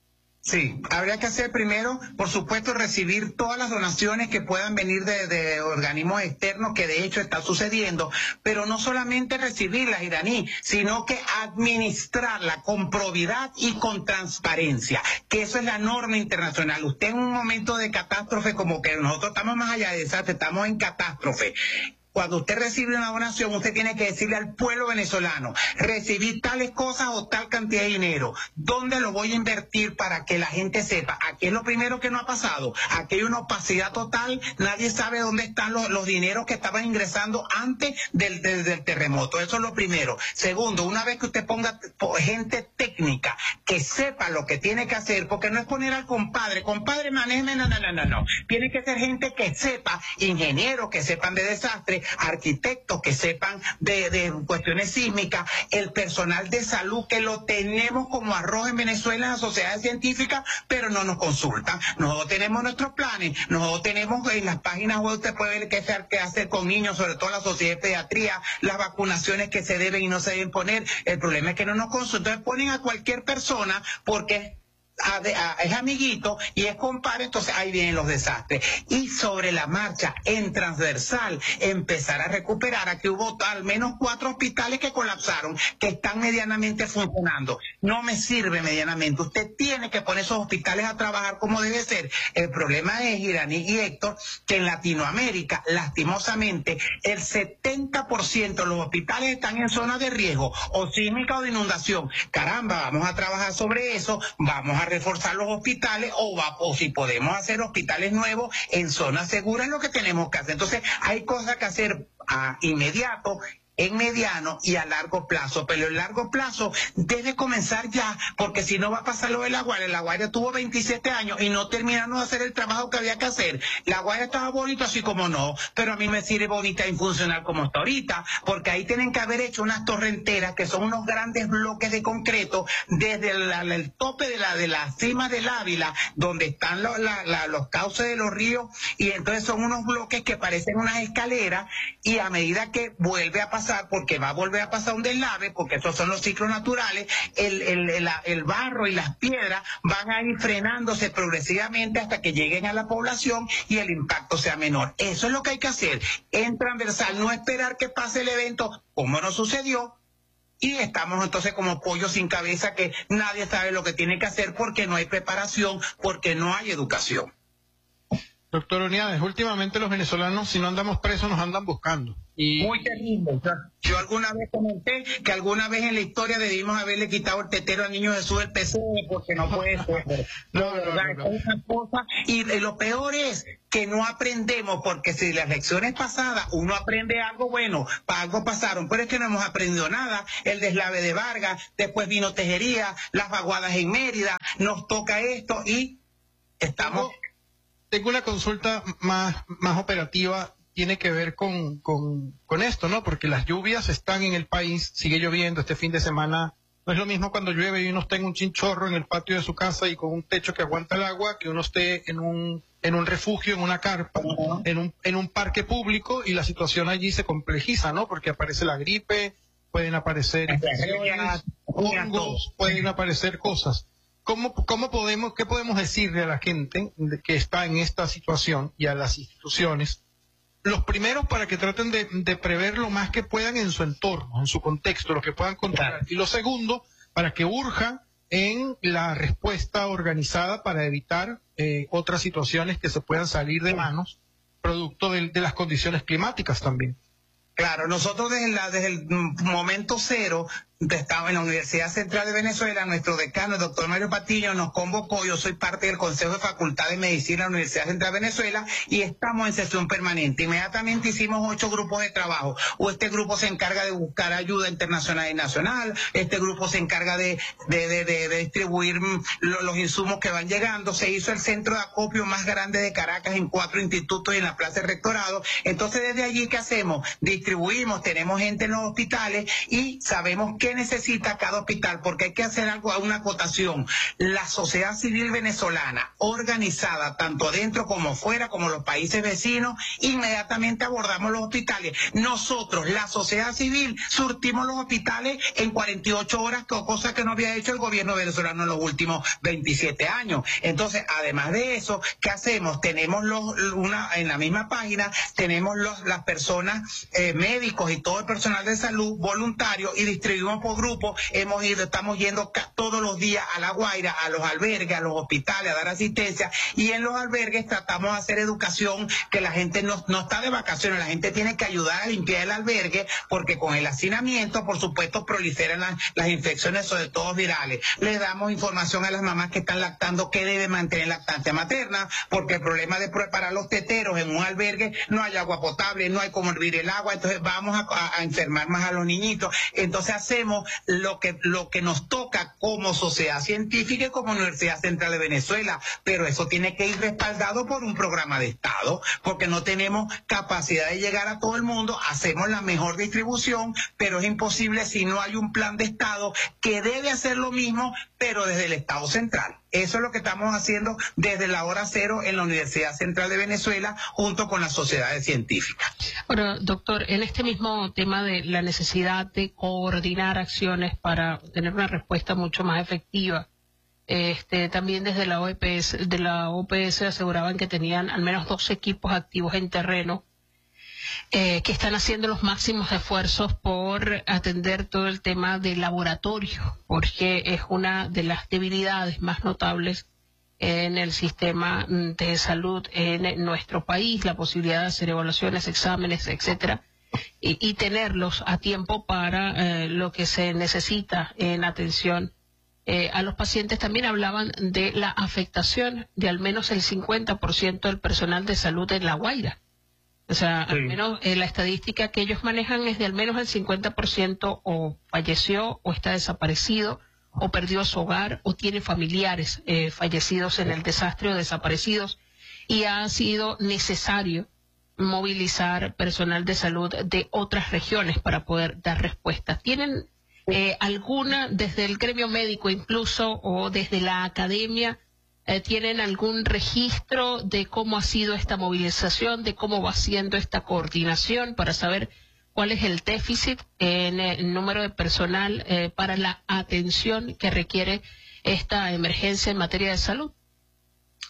Sí, habría que hacer primero, por supuesto, recibir todas las donaciones que puedan venir de, de organismos externos, que de hecho está sucediendo, pero no solamente recibirlas, Iraní, sino que administrarla con probidad y con transparencia, que eso es la norma internacional. Usted en un momento de catástrofe, como que nosotros estamos más allá de desastre, estamos en catástrofe. Cuando usted recibe una donación, usted tiene que decirle al pueblo venezolano, recibí tales cosas o tal cantidad de dinero, ¿dónde lo voy a invertir para que la gente sepa? Aquí es lo primero que no ha pasado, aquí hay una opacidad total, nadie sabe dónde están los, los dineros que estaban ingresando antes del, del, del terremoto, eso es lo primero. Segundo, una vez que usted ponga gente técnica que sepa lo que tiene que hacer, porque no es poner al compadre, compadre, manéjeme, no, no, no, no, no, tiene que ser gente que sepa, ingenieros que sepan de desastre, arquitectos que sepan de, de cuestiones sísmicas, el personal de salud que lo tenemos como arroz en Venezuela en la sociedad científica, pero no nos consultan. Nosotros tenemos nuestros planes, nosotros tenemos en las páginas web, usted puede ver qué hacer, qué hacer con niños, sobre todo la sociedad de pediatría, las vacunaciones que se deben y no se deben poner. El problema es que no nos consultan, entonces ponen a cualquier persona porque A, a, es amiguito y es compadre, entonces ahí vienen los desastres. Y sobre la marcha, en transversal, empezar a recuperar. Aquí hubo al menos cuatro hospitales que colapsaron, que están medianamente funcionando. No me sirve medianamente. Usted tiene que poner esos hospitales a trabajar como debe ser. El problema es, Iraní y Héctor, que en Latinoamérica, lastimosamente, el setenta por ciento de los hospitales están en zonas de riesgo, o sísmica o de inundación. Caramba, vamos a trabajar sobre eso, vamos a reforzar los hospitales o, va, o si podemos hacer hospitales nuevos en zonas seguras, es lo que tenemos que hacer. Entonces hay cosas que hacer a inmediato, en mediano y a largo plazo, pero en largo plazo debe comenzar ya, porque si no va a pasar lo de La Guaira. La Guaira tuvo veintisiete años y no terminaron de hacer el trabajo que había que hacer. La Guaira estaba bonita así como no, pero a mí me sirve bonita y funcional como está ahorita, porque ahí tienen que haber hecho unas torrenteras que son unos grandes bloques de concreto desde la, la, el tope de la de la cima del Ávila, donde están lo, la, la, los cauces de los ríos, y entonces son unos bloques que parecen unas escaleras, y a medida que vuelve a pasar, porque va a volver a pasar un deslave, porque esos son los ciclos naturales, el, el, el, el barro y las piedras van a ir frenándose progresivamente hasta que lleguen a la población y el impacto sea menor. Eso es lo que hay que hacer en transversal, no esperar que pase el evento como no sucedió, y estamos entonces como pollo sin cabeza que nadie sabe lo que tiene que hacer porque no hay preparación, porque no hay educación. Doctor Oniades, últimamente los venezolanos, si no andamos presos, nos andan buscando. Y... Muy terrible. Yo, yo alguna vez comenté que alguna vez en la historia debimos haberle quitado el tetero al niño Jesús del P C porque no puede ser. no, no, no, no. Es una cosa, y, y lo peor es que no aprendemos, porque si las lecciones pasadas uno aprende algo bueno, para algo pasaron, pero es que no hemos aprendido nada. El deslave de Vargas, después vino Tejería, las vaguadas en Mérida, nos toca esto y estamos... Tengo una consulta más, más operativa, tiene que ver con, con, con esto, ¿no? Porque las lluvias están en el país, sigue lloviendo este fin de semana. No es lo mismo cuando llueve y uno está en un chinchorro en el patio de su casa y con un techo que aguanta el agua, que uno esté en un, en un refugio, en una carpa, uh-huh. en un, en un parque público, y la situación allí se complejiza, ¿no? Porque aparece la gripe, pueden aparecer infecciones, hongos, pueden aparecer cosas. ¿Cómo, cómo podemos, qué podemos decirle a la gente que está en esta situación y a las instituciones? Los primeros, para que traten de, de prever lo más que puedan en su entorno, en su contexto, lo que puedan controlar. Y lo segundo, para que urjan en la respuesta organizada para evitar eh, otras situaciones que se puedan salir de manos, producto de, de las condiciones climáticas también. Claro, nosotros desde, la, desde el momento cero estaba en la Universidad Central de Venezuela, nuestro decano, el doctor Mario Patiño, nos convocó. Yo soy parte del Consejo de Facultad de Medicina de la Universidad Central de Venezuela y estamos en sesión permanente. Inmediatamente hicimos ocho grupos de trabajo. O este grupo se encarga de buscar ayuda internacional y nacional, este grupo se encarga de, de, de, de, de distribuir lo, los insumos que van llegando. Se hizo el centro de acopio más grande de Caracas en cuatro institutos y en la Plaza del Rectorado. Entonces, desde allí, ¿qué hacemos? Distribuimos, tenemos gente en los hospitales y sabemos que ¿qué necesita cada hospital? Porque hay que hacer algo, una acotación. La sociedad civil venezolana, organizada tanto adentro como afuera, como los países vecinos, inmediatamente abordamos los hospitales. Nosotros, la sociedad civil, surtimos los hospitales en cuarenta y ocho horas, cosa que no había hecho el gobierno venezolano en los últimos veintisiete años. Entonces, además de eso, ¿qué hacemos? Tenemos los, una, en la misma página, tenemos los, las personas, eh, médicos y todo el personal de salud voluntario, y distribuimos por grupo. Hemos ido, estamos yendo todos los días a La Guaira, a los albergues, a los hospitales, a dar asistencia, y en los albergues tratamos de hacer educación, que la gente no, no está de vacaciones, la gente tiene que ayudar a limpiar el albergue, porque con el hacinamiento, por supuesto, proliferan las, las infecciones, sobre todo virales. Les damos información a las mamás que están lactando que deben mantener lactancia materna, porque el problema de preparar los teteros en un albergue, no hay agua potable, no hay cómo hervir el agua, entonces vamos a, a, a enfermar más a los niñitos. Entonces hacemos lo que, lo que nos toca como sociedad científica y como Universidad Central de Venezuela, pero eso tiene que ir respaldado por un programa de Estado, porque no tenemos capacidad de llegar a todo el mundo. Hacemos la mejor distribución, pero es imposible si no hay un plan de Estado que debe hacer lo mismo, pero desde el Estado central. Eso es lo que estamos haciendo desde la hora cero en la Universidad Central de Venezuela, junto con las sociedades científicas. Bueno, doctor, en este mismo tema de la necesidad de coordinar acciones para tener una respuesta mucho más efectiva, este, también desde la O P S, de la O P S aseguraban que tenían al menos dos equipos activos en terreno, Eh, que están haciendo los máximos esfuerzos por atender todo el tema del laboratorio, porque es una de las debilidades más notables en el sistema de salud en nuestro país, la posibilidad de hacer evaluaciones, exámenes, etcétera, y, y tenerlos a tiempo para eh, lo que se necesita en atención eh, a los pacientes. También hablaban de la afectación de al menos el cincuenta por ciento del personal de salud en La Guaira. O sea, sí. Al menos eh, la estadística que ellos manejan es de al menos el cincuenta por ciento o falleció o está desaparecido o perdió su hogar o tiene familiares eh, fallecidos en el desastre o desaparecidos, y ha sido necesario movilizar personal de salud de otras regiones para poder dar respuesta. ¿Tienen eh, alguna, desde el gremio médico incluso o desde la academia, Eh, ¿tienen algún registro de cómo ha sido esta movilización, de cómo va siendo esta coordinación para saber cuál es el déficit en el número de personal eh, para la atención que requiere esta emergencia en materia de salud?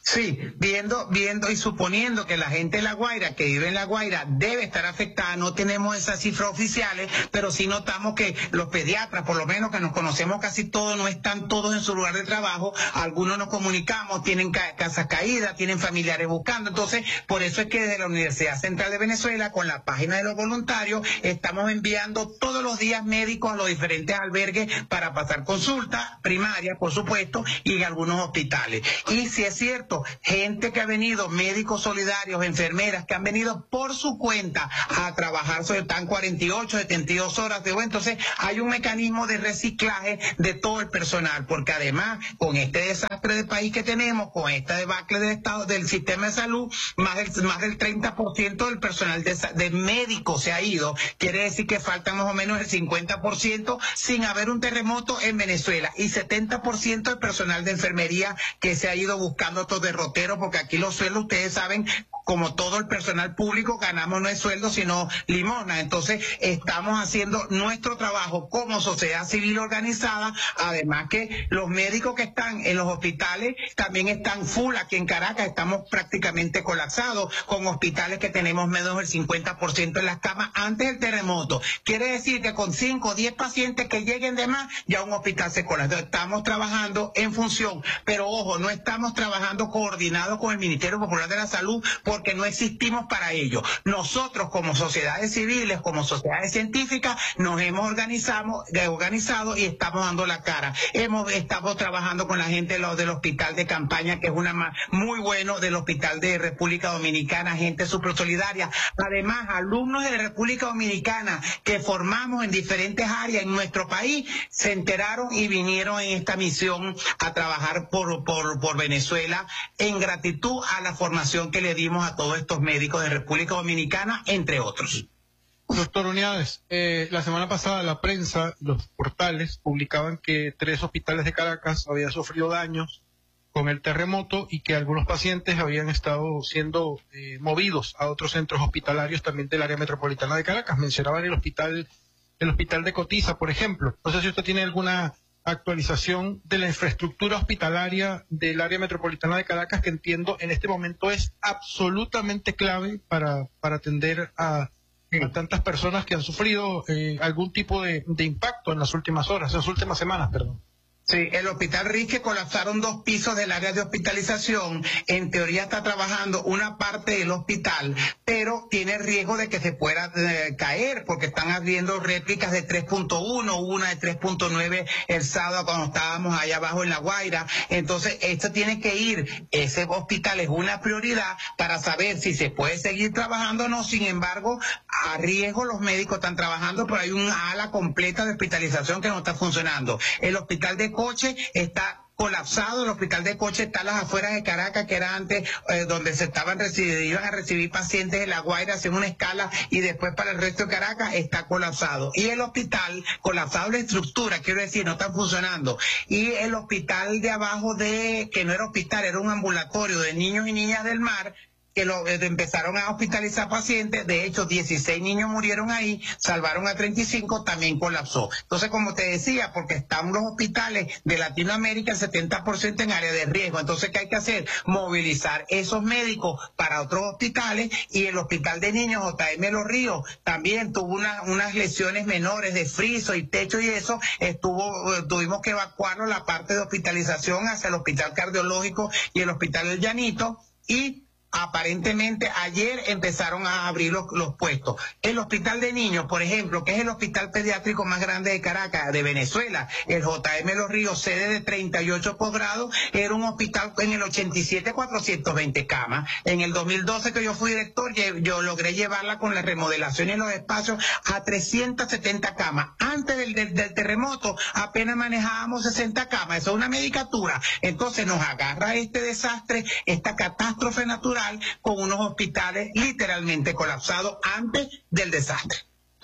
Sí, viendo, viendo y suponiendo que la gente de La Guaira, que vive en La Guaira, debe estar afectada, no tenemos esas cifras oficiales, pero sí notamos que los pediatras, por lo menos que nos conocemos casi todos, no están todos en su lugar de trabajo, algunos nos comunicamos, tienen ca casas caídas, tienen familiares buscando, entonces por eso es que desde la Universidad Central de Venezuela, con la página de los voluntarios, estamos enviando todos los días médicos a los diferentes albergues para pasar consultas primarias, por supuesto, y en algunos hospitales. Y si es cierto, gente que ha venido, médicos solidarios, enfermeras que han venido por su cuenta a trabajar, sobre están cuarenta y ocho, setenta y dos horas de bueno, entonces hay un mecanismo de reciclaje de todo el personal, porque además con este desastre de país que tenemos, con esta debacle del estado del sistema de salud, más del más del treinta por ciento del personal de, de médicos se ha ido, quiere decir que falta más o menos el cincuenta por ciento sin haber un terremoto en Venezuela, y setenta por ciento del personal de enfermería que se ha ido buscando otros derroteros, porque aquí los sueldos, ustedes saben, como todo el personal público, ganamos no es sueldo sino limosna. Entonces estamos haciendo nuestro trabajo como sociedad civil organizada, además que los médicos que están en los hospitales también están full. Aquí en Caracas estamos prácticamente colapsados, con hospitales que tenemos menos del cincuenta por ciento en las camas antes del terremoto. Quiere decir que con cinco o diez pacientes que lleguen de más, ya un hospital se colapsa. Estamos trabajando en función, pero ojo, no estamos trabajando coordinados con el Ministerio Popular de la Salud, porque no existimos para ello. Nosotros como sociedades civiles, como sociedades científicas, nos hemos organizado, organizado y estamos dando la cara. Hemos estamos trabajando con la gente de lo, del hospital de campaña, que es una muy bueno, del hospital de República Dominicana, gente súper solidaria. Además, alumnos de República Dominicana que formamos en diferentes áreas en nuestro país, se enteraron y vinieron en esta misión a trabajar por, por, por Venezuela, en gratitud a la formación que le dimos a todos estos médicos de República Dominicana, entre otros. Doctor Uniades, eh, la semana pasada la prensa, los portales, publicaban que tres hospitales de Caracas habían sufrido daños con el terremoto y que algunos pacientes habían estado siendo eh, movidos a otros centros hospitalarios también del área metropolitana de Caracas. Mencionaban el hospital, el hospital de Cotiza, por ejemplo. No sé si usted tiene alguna actualización de la infraestructura hospitalaria del área metropolitana de Caracas, que entiendo en este momento es absolutamente clave para, para atender a, a tantas personas que han sufrido eh, algún tipo de, de impacto en las últimas horas, en las últimas semanas, perdón. Sí, el Hospital Risque colapsaron dos pisos del área de hospitalización. En teoría está trabajando una parte del hospital, pero tiene riesgo de que se pueda eh, caer, porque están abriendo réplicas de tres punto uno, una de tres punto nueve el sábado cuando estábamos allá abajo en La Guaira. Entonces, esto tiene que ir, ese hospital es una prioridad para saber si se puede seguir trabajando o no. Sin embargo, a riesgo los médicos están trabajando, pero hay una ala completa de hospitalización que no está funcionando. El hospital de Coche está colapsado, el hospital de Coche está a las afueras de Caracas, que era antes eh, donde se estaban recibiendo, iban a recibir pacientes de La Guaira, hacer una escala y después para el resto de Caracas, está colapsado. Y el hospital, colapsado la estructura, quiero decir, no está funcionando. Y el hospital de abajo de, que no era hospital, era un ambulatorio de niños y niñas del mar, que lo, eh, empezaron a hospitalizar pacientes. De hecho, dieciséis niños murieron ahí, salvaron a treinta y cinco, también colapsó. Entonces, como te decía, porque están los hospitales de Latinoamérica, el setenta por ciento en área de riesgo. Entonces, ¿qué hay que hacer? Movilizar esos médicos para otros hospitales, y el hospital de niños J M Los Ríos también tuvo una, unas lesiones menores de friso y techo, y eso estuvo, eh, tuvimos que evacuarlo, la parte de hospitalización, hacia el hospital cardiológico y el hospital del Llanito, y aparentemente ayer empezaron a abrir los, los puestos. El hospital de niños, por ejemplo, que es el hospital pediátrico más grande de Caracas, de Venezuela, el J M Los Ríos, sede de treinta y ocho posgrados, era un hospital en el ochenta y siete, cuatrocientas veinte camas. En el dos mil doce, que yo fui director, yo logré llevarla con la remodelación y los espacios a trescientas setenta camas. Antes del, del, del terremoto apenas manejábamos sesenta camas. Eso es una medicatura. Entonces nos agarra este desastre, esta catástrofe natural, con unos hospitales literalmente colapsados antes del desastre.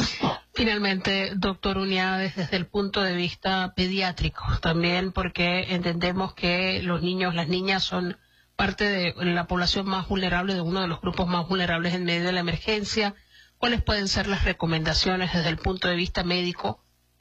Finalmente, doctor Uniades, desde el punto de vista pediátrico, también porque entendemos que los niños, las niñas son parte de la población más vulnerable, de uno de los grupos más vulnerables en medio de la emergencia. ¿Cuáles pueden ser las recomendaciones desde el punto de vista médico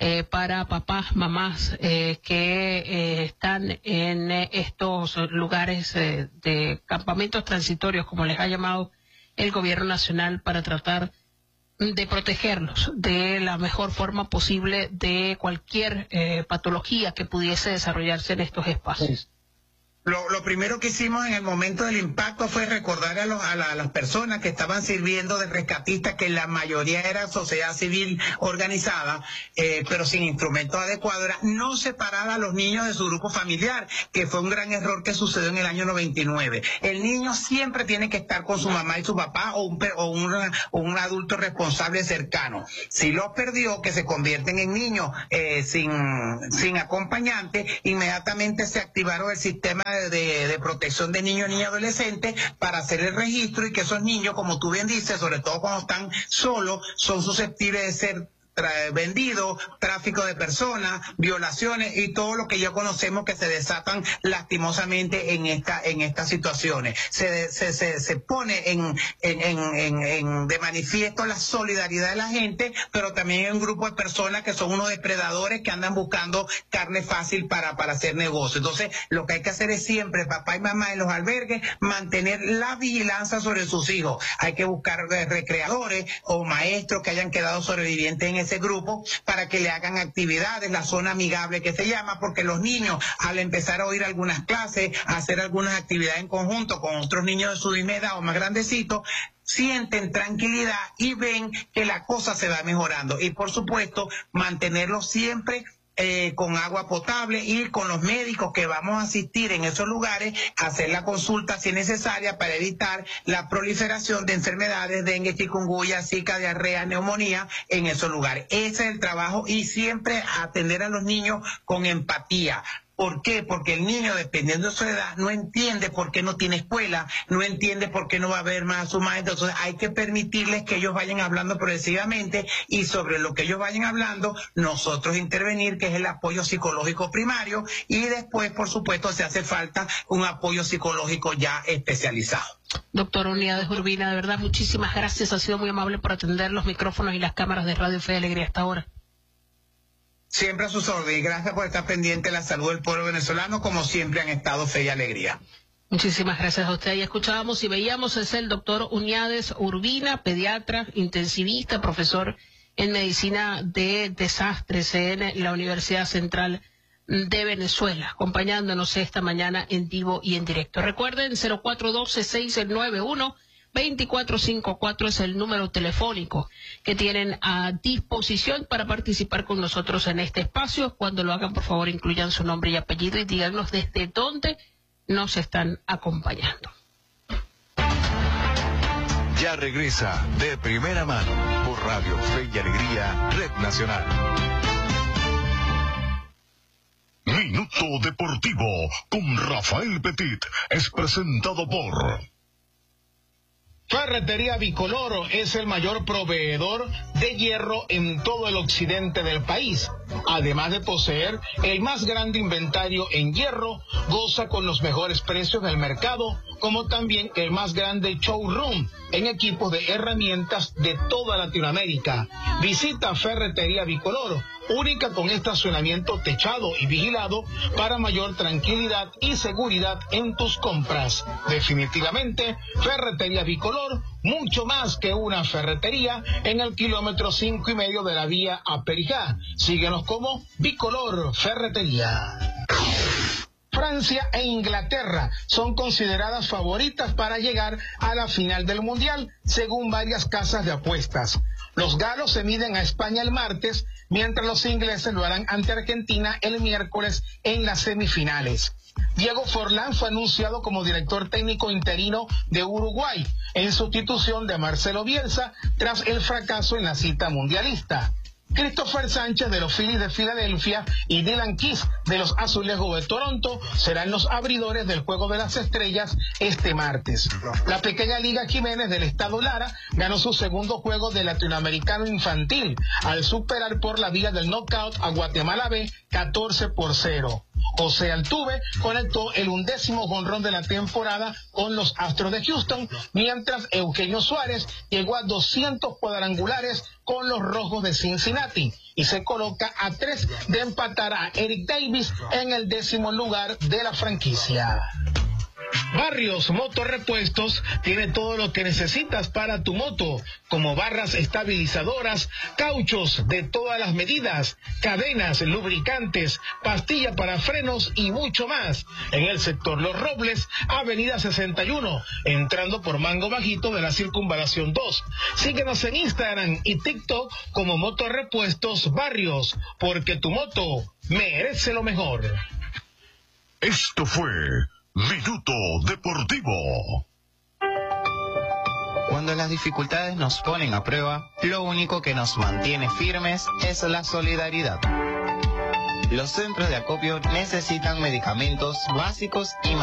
eh, para papás, mamás eh, que eh, están en eh, estos lugares eh, de campamentos transitorios, como les ha llamado el gobierno nacional, para tratar de protegerlos de la mejor forma posible de cualquier eh, patología que pudiese desarrollarse en estos espacios. Lo, lo primero que hicimos en el momento del impacto fue recordar a, los, a, la, a las personas que estaban sirviendo de rescatistas, que la mayoría era sociedad civil organizada, eh, pero sin instrumentos adecuados, era no separar a los niños de su grupo familiar, que fue un gran error que sucedió en el año noventa y nueve. El niño siempre tiene que estar con su mamá y su papá o un, o una, o un adulto responsable cercano. Si los perdió, que se convierten en niños eh, sin, sin acompañante, inmediatamente se activaron el sistema De, de, de protección de niños, niñas y adolescentes para hacer el registro, y que esos niños, como tú bien dices, sobre todo cuando están solos, son susceptibles de ser vendidos, tráfico de personas, violaciones y todo lo que ya conocemos que se desatan lastimosamente en esta en estas situaciones. Se se se, se pone en, en, en, en de manifiesto la solidaridad de la gente, pero también hay un grupo de personas que son unos depredadores que andan buscando carne fácil para para hacer negocio. Entonces, lo que hay que hacer es siempre, papá y mamá en los albergues, mantener la vigilancia sobre sus hijos. Hay que buscar recreadores o maestros que hayan quedado sobrevivientes en ese grupo para que le hagan actividades, la zona amigable que se llama, porque los niños, al empezar a oír algunas clases, a hacer algunas actividades en conjunto con otros niños de su misma edad o más grandecitos, sienten tranquilidad y ven que la cosa se va mejorando. Y por supuesto, mantenerlos siempre Eh, con agua potable, y con los médicos que vamos a asistir en esos lugares, hacer la consulta si es necesaria para evitar la proliferación de enfermedades, dengue, chikungunya, zika, diarrea, neumonía en esos lugares. Ese es el trabajo, y siempre atender a los niños con empatía. ¿Por qué? Porque el niño, dependiendo de su edad, no entiende por qué no tiene escuela, no entiende por qué no va a ver más a su maestro. Entonces hay que permitirles que ellos vayan hablando progresivamente, y sobre lo que ellos vayan hablando, nosotros intervenir, que es el apoyo psicológico primario, y después, por supuesto, se hace falta un apoyo psicológico ya especializado. Doctor Uniades Urbina, de verdad, muchísimas gracias. Ha sido muy amable por atender los micrófonos y las cámaras de Radio Fe y Alegría hasta ahora. Siempre a sus órdenes, y gracias por estar pendiente de la salud del pueblo venezolano, como siempre han estado Fe y Alegría. Muchísimas gracias a usted. Y escuchábamos y veíamos, es el doctor Uniades Urbina, pediatra, intensivista, profesor en medicina de desastres en la Universidad Central de Venezuela, acompañándonos esta mañana en vivo y en directo. Recuerden, cero cuatro uno dos, seis nueve uno, dos cuatro cinco cuatro es el número telefónico que tienen a disposición para participar con nosotros en este espacio. Cuando lo hagan, por favor, incluyan su nombre y apellido y díganos desde dónde nos están acompañando. Ya regresa De Primera Mano por Radio Fe y Alegría, Red Nacional. Minuto Deportivo con Rafael Petit es presentado por Ferretería Bicolor. Es el mayor proveedor de hierro en todo el occidente del país. Además de poseer el más grande inventario en hierro, goza con los mejores precios del mercado, como también el más grande showroom en equipos de herramientas de toda Latinoamérica. Visita Ferretería Bicolor, única con estacionamiento techado y vigilado para mayor tranquilidad y seguridad en tus compras. Definitivamente, Ferretería Bicolor, mucho más que una ferretería, en el kilómetro cinco y medio de la vía a Perijá. Síguenos como Bicolor Ferretería. Francia e Inglaterra son consideradas favoritas para llegar a la final del Mundial, según varias casas de apuestas. Los galos se miden a España el martes, mientras los ingleses lo harán ante Argentina el miércoles en las semifinales. Diego Forlán fue anunciado como director técnico interino de Uruguay, en sustitución de Marcelo Bielsa, tras el fracaso en la cita mundialista. Christopher Sánchez de los Phillies de Filadelfia y Dylan Keys de los Azulejos de Toronto serán los abridores del Juego de las Estrellas este martes. La pequeña Liga Jiménez del estado Lara ganó su segundo juego de Latinoamericano Infantil al superar por la vía del knockout a Guatemala B catorce por cero. José Altuve conectó el undécimo jonrón de la temporada con los Astros de Houston, mientras Eugenio Suárez llegó a doscientos cuadrangulares con los Rojos de Cincinnati y se coloca a tres de empatar a Eric Davis en el décimo lugar de la franquicia. Barrios Motorrepuestos tiene todo lo que necesitas para tu moto, como barras estabilizadoras, cauchos de todas las medidas, cadenas, lubricantes, pastilla para frenos y mucho más. En el sector Los Robles, avenida sesenta y uno, entrando por Mango Bajito de la Circunvalación dos. Síguenos en Instagram y TikTok como Motorrepuestos Barrios, porque tu moto merece lo mejor. Esto fue Minuto Deportivo. Cuando las dificultades nos ponen a prueba, lo único que nos mantiene firmes es la solidaridad. Los centros de acopio necesitan medicamentos básicos y